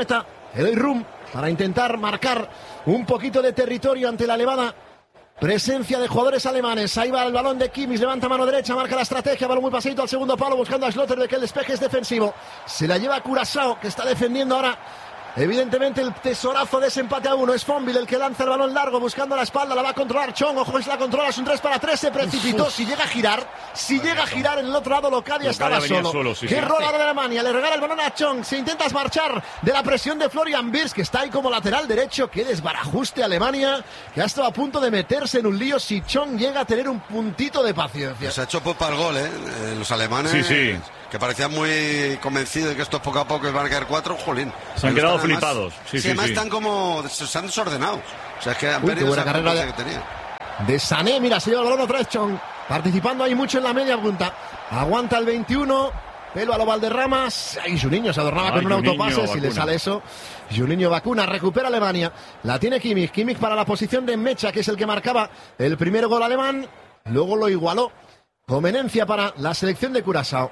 Eloy Rum para intentar marcar un poquito de territorio ante la elevada presencia de jugadores alemanes. Ahí va el balón de Kimmich, levanta mano derecha, marca la estrategia, balón muy pasadito al segundo palo, buscando a Sloterdijk, que el despeje es defensivo. Se la lleva Curaçao, que está defendiendo ahora. Evidentemente el tesorazo de ese empate a uno. Es Fonville el que lanza el balón largo buscando la espalda, la va a controlar Chong. Ojo que se la controla, es un tres para tres, se precipitó. Uf. Si llega a girar, si llega a girar en el otro lado, Locadia estaba solo. solo sí, Qué sí. rola de Alemania, le regala el balón a Chong. Se intenta marchar de la presión de Florian Wirtz, que está ahí como lateral derecho. Qué desbarajuste Alemania, que ha estado a punto de meterse en un lío si Chong llega a tener un puntito de paciencia. Se ha hecho popa el gol, ¿eh? Los alemanes. Sí, sí. Que parecían muy convencidos de que estos poco a poco van a caer cuatro, jolín. Se han quedado además, flipados. Sí, sí, sí, además sí. están como... Se han desordenado. O sea, es que han Uy, perdido esa carrera de, que tenía. de Sané, mira, se lleva el balón otra vez Chong. Participando ahí mucho en la media punta. Aguanta el veintiuno. Pelo a lo Valderramas. Ahí Juninho se adornaba Ay, con un Juninho, autopase. Vacuna. Si le sale eso. Juninho vacuna. Recupera Alemania. La tiene Kimmich. Kimmich para la posición de Mecha, que es el que marcaba el primer gol alemán. Luego lo igualó. Conveniencia para la selección de Curaçao.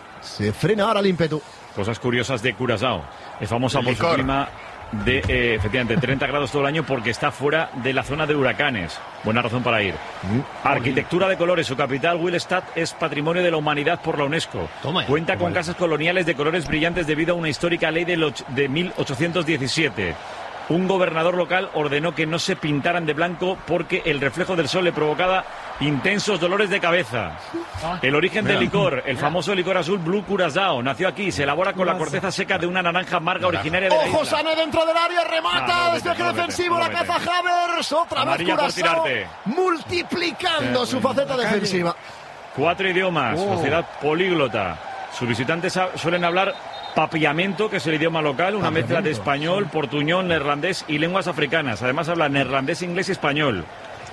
Se frena ahora el ímpetu. Cosas curiosas de Curaçao. Es famosa el por licor. Su clima de, eh, efectivamente, treinta grados todo el año porque está fuera de la zona de huracanes. Buena razón para ir. Mm. Arquitectura de colores. Su capital, Willemstad, es Patrimonio de la Humanidad por la UNESCO. Toma, Cuenta toma. con casas coloniales de colores brillantes debido a una histórica ley de, de mil ochocientos diecisiete. Un gobernador local ordenó que no se pintaran de blanco porque el reflejo del sol le provocaba intensos dolores de cabeza. El origen del licor, el famoso licor azul Blue Curaçao, nació aquí. Se elabora con la corteza seca de una naranja amarga originaria de la isla. ¡Ojo, Sané dentro del área! ¡Remata! No, despeje no defensivo, no la caza Havertz. Otra Amarilla vez Curaçao multiplicando sí, su faceta defensiva. Cuatro idiomas, oh. sociedad políglota. Sus visitantes suelen hablar papiamento, que es el idioma local, una mezcla de español, portuñol, neerlandés y lenguas africanas. Además habla neerlandés, inglés y español.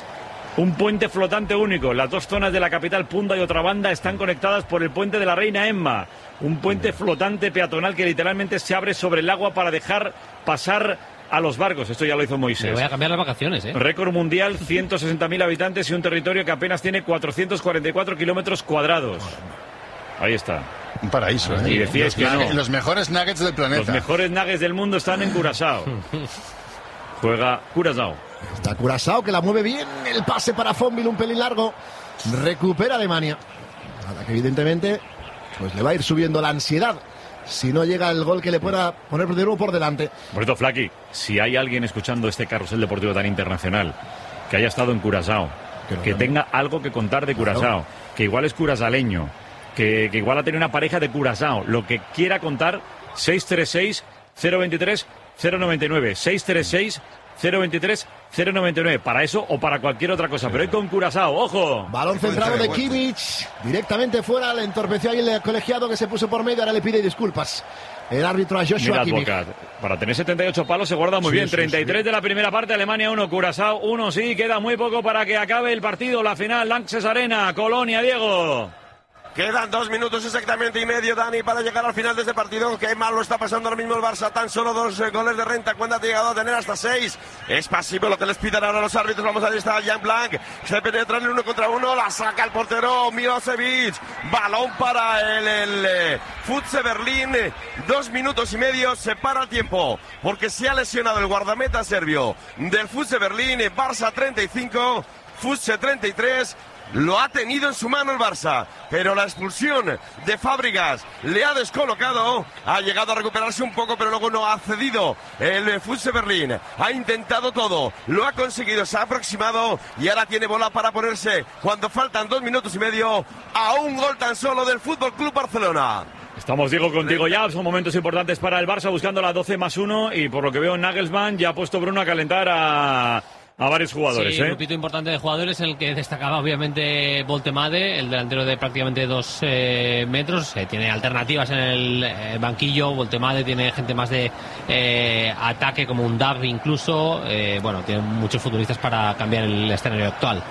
Un puente flotante único. Las dos zonas de la capital, Punda y otra banda, están conectadas por el puente de la Reina Emma. Un puente flotante peatonal que literalmente se abre sobre el agua para dejar pasar a los barcos. Esto ya lo hizo Moisés. Me voy a cambiar las vacaciones, ¿eh? Récord mundial, ciento sesenta mil habitantes y un territorio que apenas tiene cuatrocientos cuarenta y cuatro kilómetros cuadrados. Ahí está. Un paraíso, ¿eh? Y decíais que no. Los mejores nuggets del planeta. Los mejores nuggets del mundo están en Curaçao. Juega Curaçao. Está Curaçao, que la mueve bien. El pase para Fonville, un pelín largo. Recupera Alemania. Nada, que evidentemente pues le va a ir subiendo la ansiedad si no llega el gol que le pueda poner de nuevo por delante. Por cierto, Flaqui, si hay alguien escuchando este carrusel deportivo tan internacional que haya estado en Curaçao, que, que tenga algo que contar de Curaçao, claro. que igual es curaçaleño, Que, que igual ha tenido una pareja de Curaçao, lo que quiera contar, seis tres seis, cero veintitrés, cero noventa y nueve, seis tres seis, cero veintitrés, cero noventa y nueve, para eso o para cualquier otra cosa, pero hoy con Curaçao, ¡ojo! Balón centrado de Kimmich, directamente fuera, le entorpeció ahí el colegiado que se puso por medio, ahora le pide disculpas el árbitro a Joshua Kimmich. Para tener setenta y ocho palos se guarda muy sí, bien, sí, treinta y tres sí. de la primera parte, Alemania uno, Curaçao uno, sí, queda muy poco para que acabe el partido, la final, Lanxess Arena, Colonia, Diego. Quedan dos minutos exactamente y medio, Dani, para llegar al final de este partido. Qué mal lo está pasando ahora mismo el Barça. Tan solo dos eh, goles de renta cuando ha llegado a tener hasta seis. Es pasivo lo que les piden ahora los árbitros. Vamos a ver, está Jan Blanc. Se penetra en el uno contra uno. La saca el portero Milosevic. Balón para el, el eh, Futse Berlín. Dos minutos y medio. Se para el tiempo porque se ha lesionado el guardameta serbio del Futse Berlín. Barça treinta y cinco, Futse treinta y tres. Lo ha tenido en su mano el Barça, pero la expulsión de Fábregas le ha descolocado. Ha llegado a recuperarse un poco, pero luego no ha cedido el Futse Berlín. Ha intentado todo, lo ha conseguido, se ha aproximado y ahora tiene bola para ponerse, cuando faltan dos minutos y medio, a un gol tan solo del Fútbol Club Barcelona. Estamos, Diego, contigo ya. Son momentos importantes para el Barça, buscando la doce más uno, y por lo que veo Nagelsmann ya ha puesto Bruno a calentar a... a varios jugadores, sí, ¿eh? un grupito importante de jugadores, en el que destacaba obviamente Voltemade, el delantero de prácticamente dos eh, metros. Eh, tiene alternativas en el eh, banquillo. Voltemade tiene gente más de eh, ataque, como un Dag incluso. Eh, bueno, tiene muchos futbolistas para cambiar el escenario actual.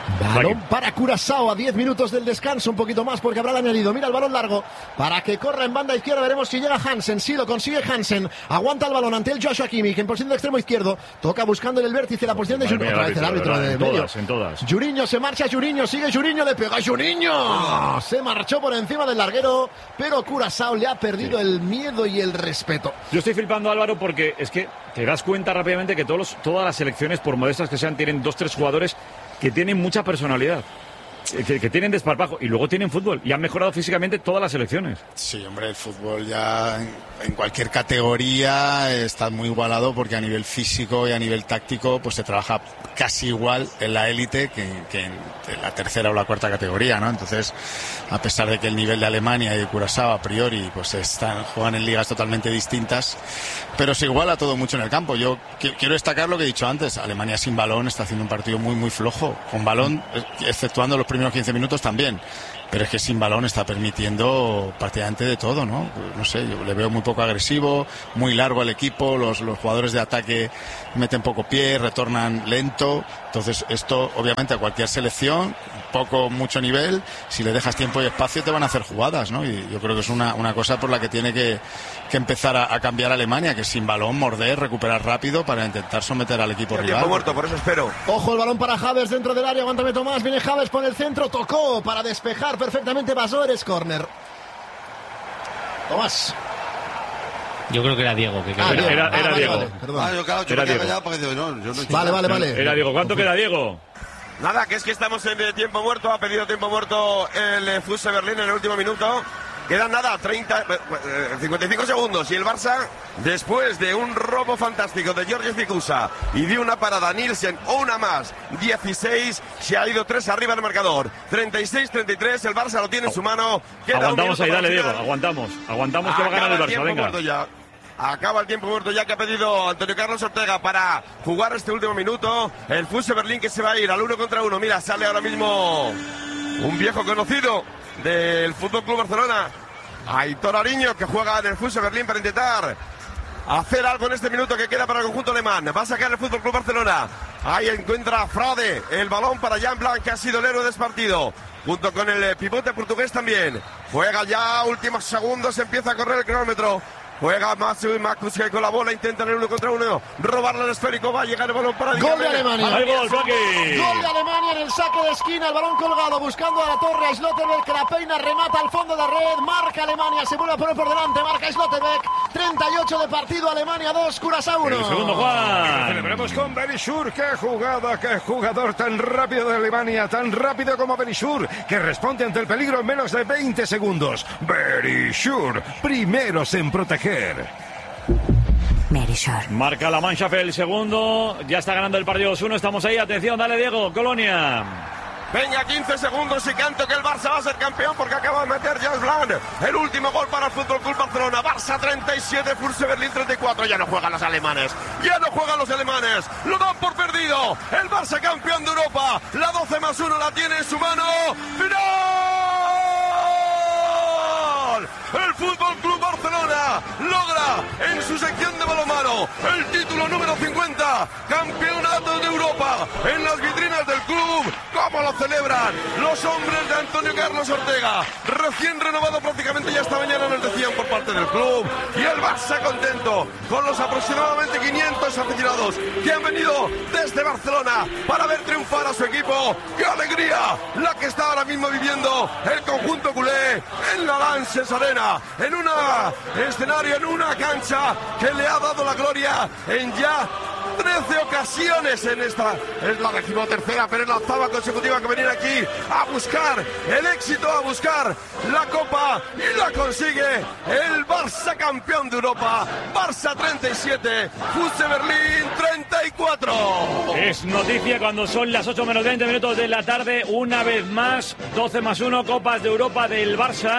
Balón para Curazao a diez minutos del descanso, un poquito más porque habrá el añadido. Mira el balón largo para que corra en banda izquierda. Veremos si llega Hansen. Sí, lo consigue Hansen. Aguanta el balón ante el Joshua Kimmich en posición de extremo izquierdo. Toca buscando el vértice, la posición de Juninho. Otra vez el árbitro de medio. En todas. Juninho se marcha, Juninho sigue Juninho, le pega a Juninho. Se marchó por encima del larguero, pero Curazao le ha perdido sí. el miedo y el respeto. Yo estoy flipando, Álvaro, porque es que te das cuenta rápidamente que todos los, todas las selecciones, por modestas que sean, tienen dos, tres jugadores que tienen mucha personalidad, que, que tienen desparpajo y luego tienen fútbol y han mejorado físicamente todas las selecciones. Sí, hombre, el fútbol ya en, en cualquier categoría está muy igualado porque a nivel físico y a nivel táctico pues se trabaja casi igual en la élite que, que en, en la tercera o la cuarta categoría, ¿no? Entonces, a pesar de que el nivel de Alemania y de Curazao a priori pues están, juegan en ligas totalmente distintas, pero se iguala todo mucho en el campo. Yo quiero destacar lo que he dicho antes, Alemania sin balón está haciendo un partido muy muy flojo, con balón, exceptuando los primeros quince minutos también, pero es que sin balón está permitiendo prácticamente de todo, ¿no? No sé, yo le veo muy poco agresivo, muy largo al equipo, los, los jugadores de ataque meten poco pie, retornan lento, entonces esto obviamente a cualquier selección, poco, mucho nivel, si le dejas tiempo y espacio te van a hacer jugadas, ¿no? Y yo creo que es una, una cosa por la que tiene que, que empezar a, a cambiar Alemania, que sin balón morder, recuperar rápido para intentar someter al equipo rival. Tiempo muerto, por eso espero. Ojo el balón para Havertz dentro del área, aguántame Tomás, viene Havertz por el centro, tocó para despejar perfectamente Basor, es córner. Tomás. Yo creo que era Diego. Que ah, era, era, era, era ah, Diego. Vale, vale, ah, yo, claro, yo era me Diego. Callado porque digo, no, yo no vale, vale, vale. Era Diego. ¿Cuánto queda, Diego? Nada, que es que estamos en tiempo muerto. Ha pedido tiempo muerto el F U S Berlín en el último minuto. Quedan nada, treinta, cincuenta y cinco segundos. Y el Barça, después de un robo fantástico de George Ficusa y de una parada Nielsen o una más, dieciséis, se ha ido tres arriba en el marcador. treinta y seis treinta y tres, el Barça lo tiene en su mano. Queda aguantamos ahí, dale, Diego, aguantamos. Aguantamos que va a ganar el Barça, venga. Ya. Acaba el tiempo muerto ya que ha pedido Antonio Carlos Ortega para jugar este último minuto. El F U S Berlín que se va a ir al uno contra uno. Mira, sale ahora mismo un viejo conocido del Fútbol Club Barcelona, Aitor Ariño, que juega en el F U S Berlín para intentar hacer algo en este minuto que queda para el conjunto alemán. Va a sacar el Fútbol Club Barcelona. Ahí encuentra a Frade el balón para Jan Blanc, que ha sido el héroe de este partido, junto con el pivote portugués también. Juega ya últimos segundos, empieza a correr el cronómetro. Juega Matsu Marcus que con la bola intenta en el uno contra uno robarle el esférico, va a llegar el balón para gol de Alemania. Hay gol, gol de Alemania en el saque de esquina, el balón colgado buscando a la torre, a Slotterbeck que la peina, remata al fondo de la red, marca Alemania, se vuelve a poner por delante, marca Slotterbeck, treinta y ocho de partido, Alemania dos, Curazao uno. El segundo, Juan. Celebramos con Berisur, qué jugada, qué jugador tan rápido de Alemania, tan rápido como Berisur, que responde ante el peligro en menos de veinte segundos. Berisur, primeros en proteger. Berisur. Marca la Mannschaft el segundo, ya está ganando el partido dos uno, estamos ahí, atención, dale Diego, Colonia. Venga, quince segundos y canto que el Barça va a ser campeón porque acaba de meter Jan Blanc el último gol para el Fútbol Club Barcelona. Barça treinta y siete, F U S Berlín treinta y cuatro. Ya no juegan los alemanes, ya no juegan los alemanes, lo dan por perdido. El Barça campeón de Europa, la doce más uno la tiene en su mano. ¡Final! El Fútbol Club Barcelona logra en su sección de balonmano el título número cincuenta, campeonato de Europa en las vitrinas del club. ¿Cómo lo celebran los hombres de Antonio Carlos Ortega? Recién renovado prácticamente ya esta mañana nos decían por parte del club. Y el Barça contento con los aproximadamente quinientos aficionados que han venido desde Barcelona para ver triunfar a su equipo. ¡Qué alegría la que está ahora mismo viviendo el conjunto culé en la Lanxess Arena, en un escenario, en una cancha que le ha dado la gloria en ya trece ocasiones en esta, es la decimotercera, pero es la octava consecutiva que venir aquí a buscar el éxito, a buscar la Copa, y la consigue el Barça campeón de Europa. Barça treinta y siete, F U S Berlín treinta y cuatro. Es noticia cuando son las ocho menos veinte minutos de la tarde, una vez más, doce más uno, Copas de Europa del Barça.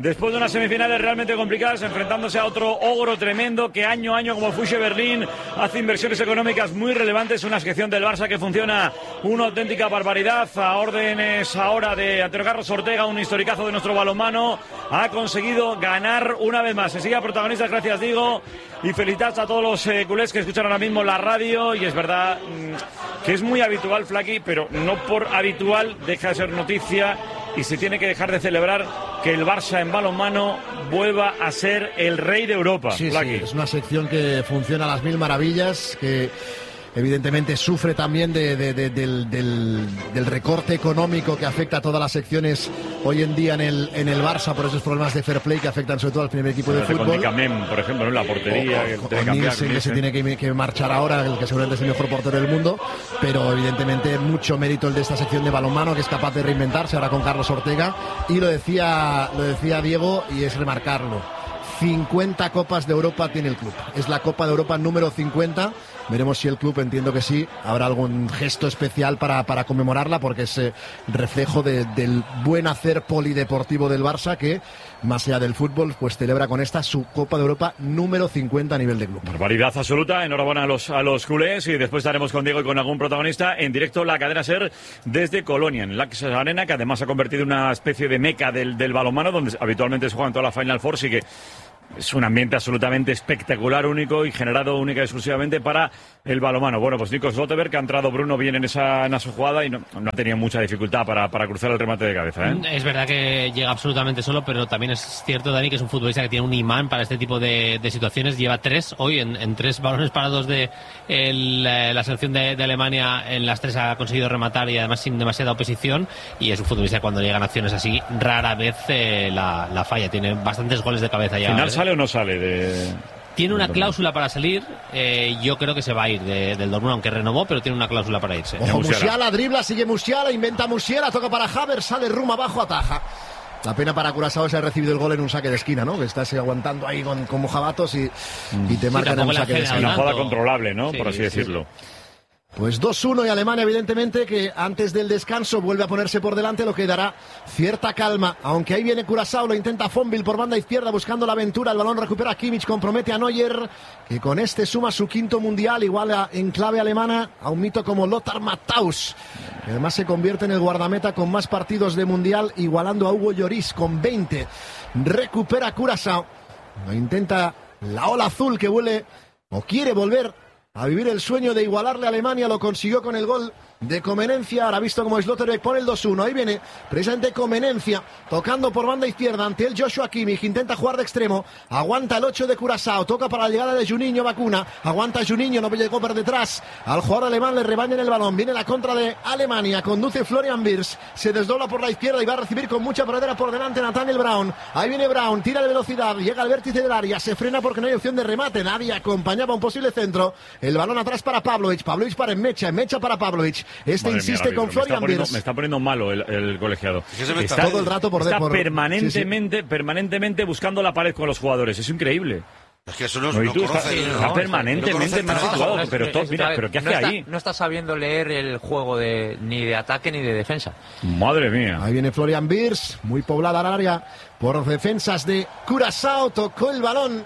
después de unas semifinales realmente complicadas, enfrentándose a otro ogro tremendo que año a año, como Fuche Berlín, hace inversiones económicas muy relevantes. Una sección del Barça que funciona una auténtica barbaridad. A órdenes ahora de Antonio Carlos Ortega, un historicazo de nuestro balonmano, ha conseguido ganar una vez más. Se sigue a protagonistas, gracias digo, y felicitas a todos los eh, culés que escuchan ahora mismo la radio. Y es verdad mmm, que es muy habitual, Flaky, pero no por habitual deja de ser noticia y se tiene que dejar de celebrar que el Barça en balonmano vuelva a ser el rey de Europa. Sí, sí, es una sección que funciona a las mil maravillas, que evidentemente sufre también de, de, de, del, del, del recorte económico que afecta a todas las secciones hoy en día en el, en el Barça, por esos problemas de fair play que afectan sobre todo al primer equipo de fútbol. Con Dicamem, por ejemplo, en la portería. O, o, que con Nielsen, que se tiene que, que marchar ahora, el que seguramente es el mejor portero del mundo, pero evidentemente mucho mérito el de esta sección de balonmano, que es capaz de reinventarse ahora con Carlos Ortega. Y lo decía, lo decía Diego, y es remarcarlo: cincuenta Copas de Europa tiene el club. Es la Copa de Europa número cincuenta. Veremos si el club, entiendo que sí, habrá algún gesto especial para, para conmemorarla, porque es eh, reflejo de, del buen hacer polideportivo del Barça, que más allá del fútbol, pues celebra con esta su Copa de Europa número cincuenta a nivel de club. Barbaridad absoluta. Enhorabuena a los, a los culés, y después estaremos con Diego y con algún protagonista en directo la cadena SER desde Colonia, en la Arena, que además ha convertido en una especie de meca del, del balonmano, donde habitualmente se juegan toda la Final Four, y que es un ambiente absolutamente espectacular, único y generado única y exclusivamente para el balonmano. Bueno, pues Nico Slotterbeck, que ha entrado Bruno bien en esa, en esa jugada y no, no ha tenido mucha dificultad para, para cruzar el remate de cabeza, ¿eh? Es verdad que llega absolutamente solo, pero también es cierto, Dani, que es un futbolista que tiene un imán para este tipo de, de situaciones. Lleva tres hoy en, en tres balones parados de el, la selección de, de Alemania. En las tres ha conseguido rematar y además sin demasiada oposición, y es un futbolista que cuando llegan acciones así rara vez eh, la, la falla. Tiene bastantes goles de cabeza ya. Final, ¿eh? ¿Sale o no sale de...? Tiene una cláusula para salir, eh, yo creo que se va a ir de, del Dortmund, aunque renovó, pero tiene una cláusula para irse. Ojo, Musiala dribla, sigue Musiala, inventa Musiala, toca para Havertz, sale rumbo abajo, ataja. La pena para Curazao es haber recibido el gol en un saque de esquina, ¿no? Que estás aguantando ahí con, con mojabatos y, y te sí, marcan en un saque de esquina. Una jugada controlable, ¿no? Sí, por así sí, decirlo. Sí. Pues dos uno y Alemania, evidentemente, que antes del descanso vuelve a ponerse por delante, lo que dará cierta calma. Aunque ahí viene Curazao, lo intenta Fonville por banda izquierda buscando la aventura. El balón recupera Kimmich, compromete a Neuer, que con este suma su quinto mundial, igual a, en clave alemana a un mito como Lothar Matthaus, que además se convierte en el guardameta con más partidos de mundial, igualando a Hugo Lloris con veinte. Recupera Curazao, lo intenta la ola azul, que vuelve o quiere volver a vivir el sueño de igualarle a Alemania. Lo consiguió con el gol de Comenencia. Ahora visto como Slotterbeck pone el dos uno. Ahí viene precisamente Comenencia tocando por banda izquierda ante el Joshua Kimmich. Intenta jugar de extremo. Aguanta el ocho de Curazao. Toca para la llegada de Juninho Vacuna. Aguanta Juninho. No llegó por detrás al jugador alemán. Le rebañan el balón. Viene la contra de Alemania. Conduce Florian Wirtz. Se desdobla por la izquierda y va a recibir con mucha pradera por delante Nathaniel Brown. Ahí viene Brown. Tira de velocidad. Llega al vértice del área. Se frena porque no hay opción de remate. Nadie acompañaba un posible centro. El balón atrás para Pavlovic. Pavlovic para Mecha. Mecha para Pavlovic. Este Madre insiste mía, con Florian Wirtz. Me está poniendo malo el, el colegiado. Está, está todo el rato por Está por, permanentemente, sí, sí. permanentemente buscando la pared con los jugadores. Es increíble. Es que eso no, no, no tú conoce, está, no, está no, permanentemente no, más no, situado. no, pero, no, todo, mira, está, pero ¿qué hace no está, ahí? No está sabiendo leer el juego de ni de ataque ni de defensa. Madre mía. Ahí viene Florian Wirtz, muy poblada el área por defensas de Curazao. Tocó el balón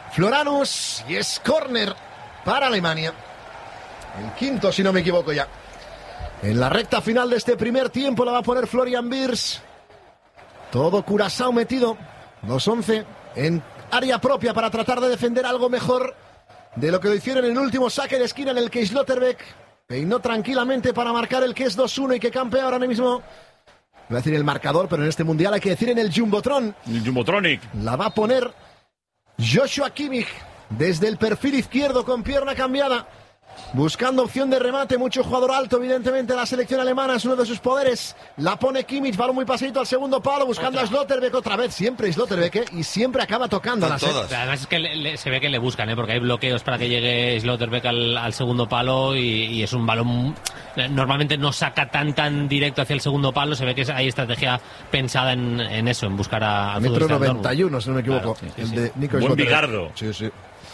Floranus y es córner para Alemania. El quinto, si no me equivoco ya. En la recta final de este primer tiempo la va a poner Florian Wirtz. Todo Curazao metido. Los once en área propia para tratar de defender algo mejor de lo que lo hicieron en el último saque de esquina, en el que Slotterbeck peinó tranquilamente para marcar el que es dos uno y que campea ahora mismo. Voy a decir el marcador, pero en este mundial hay que decir en el Jumbotron. El Jumbotronic. La va a poner Joshua Kimmich desde el perfil izquierdo con pierna cambiada. Buscando opción de remate, mucho jugador alto, evidentemente la selección alemana es uno de sus poderes. La pone Kimmich, balón muy pasadito al segundo palo, buscando otra. a Slotterbeck otra vez, siempre Slotterbeck, ¿eh? Y siempre acaba tocando las todas. Además es que le, le, se ve que le buscan, ¿eh? Porque hay bloqueos para que llegue Slotterbeck al, al segundo palo y, y es un balón, normalmente no saca tan tan directo hacia el segundo palo. Se ve que hay estrategia pensada en, en eso, en buscar a, a metro noventa y uno, si no me equivoco, claro, sí, el sí, de sí. Nico Buen bigardo. Sí, sí.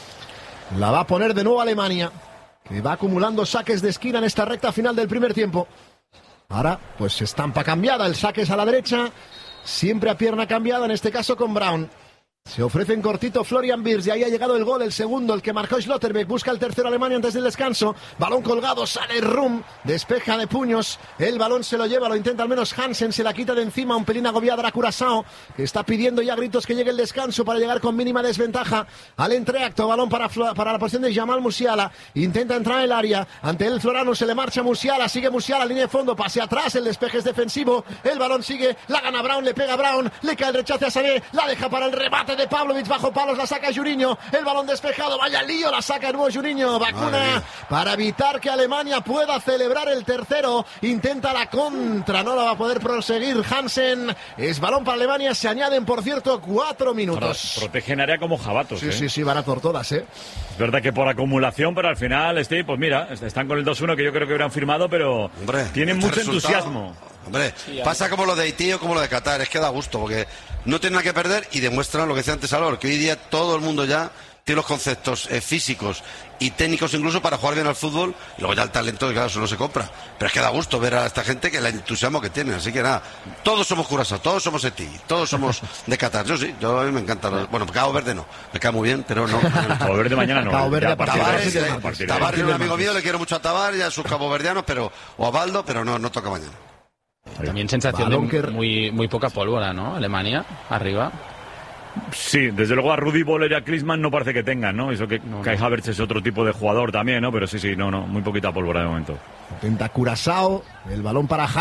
La va a poner de nuevo Alemania, que va acumulando saques de esquina en esta recta final del primer tiempo. Ahora, pues estampa cambiada, el saque es a la derecha, siempre a pierna cambiada, en este caso con Brown. Se ofrece en cortito Florian Wirtz y ahí ha llegado el gol, el segundo, el que marcó Schlotterbeck. Busca el tercero Alemania antes del descanso. Balón colgado, sale Rum, despeja de puños. El balón se lo lleva, lo intenta al menos Hansen, se la quita de encima. Un pelín agobiada a Curaçao, que está pidiendo ya gritos que llegue el descanso para llegar con mínima desventaja al entreacto. Balón para, para la posición de Jamal Musiala. Intenta entrar en el área. Ante el Florano se le marcha Musiala. Sigue Musiala, línea de fondo, pase atrás. El despeje es defensivo. El balón sigue, la gana Brown, le pega Brown. Le cae el rechace a Sané, la deja para el remate de Pavlovic, bajo palos, la saca Juninho, el balón despejado, vaya lío, la saca de nuevo Juninho, vacuna para evitar que Alemania pueda celebrar el tercero, intenta la contra, no la va a poder proseguir Hansen, es balón para Alemania, se añaden por cierto cuatro minutos. Pro protegen área como jabatos. Sí, ¿eh? sí, sí, van a por todas, ¿eh? Es verdad que por acumulación, pero al final, Steve, pues mira, están con el dos uno que yo creo que hubieran firmado, pero Hombre, tienen este mucho resultado, entusiasmo. Hombre, pasa como lo de Haití o como lo de Qatar, es que da gusto, porque no tienen nada que perder y demuestran lo que decía antes Alor, que hoy día todo el mundo ya tiene los conceptos eh, físicos y técnicos incluso para jugar bien al fútbol, y luego ya el talento, claro, eso no se compra. Pero es que da gusto ver a esta gente que el entusiasmo que tiene, así que nada, todos somos Curaçao, todos somos Haití, todos somos de Qatar. Yo sí, yo a mí me encanta. Los, bueno, Cabo Verde no, me cae muy bien, pero no. Cabo Verde mañana no. Cabo Verde a partir Tavares, de eh, martes. Tavares es un amigo mío, le quiero mucho a Tavares y a sus caboverdianos, pero, o a Baldo, pero no, no toca mañana. También sensación de muy, muy poca pólvora, ¿no? Alemania, arriba. Sí, desde luego a Rudi Voller y a Klinsmann no parece que tengan, ¿no? Eso que no, Kai no. Havertz es otro tipo de jugador también, ¿no? Pero sí, sí, no, no, muy poquita pólvora de momento. Intenta Curaçao, el balón para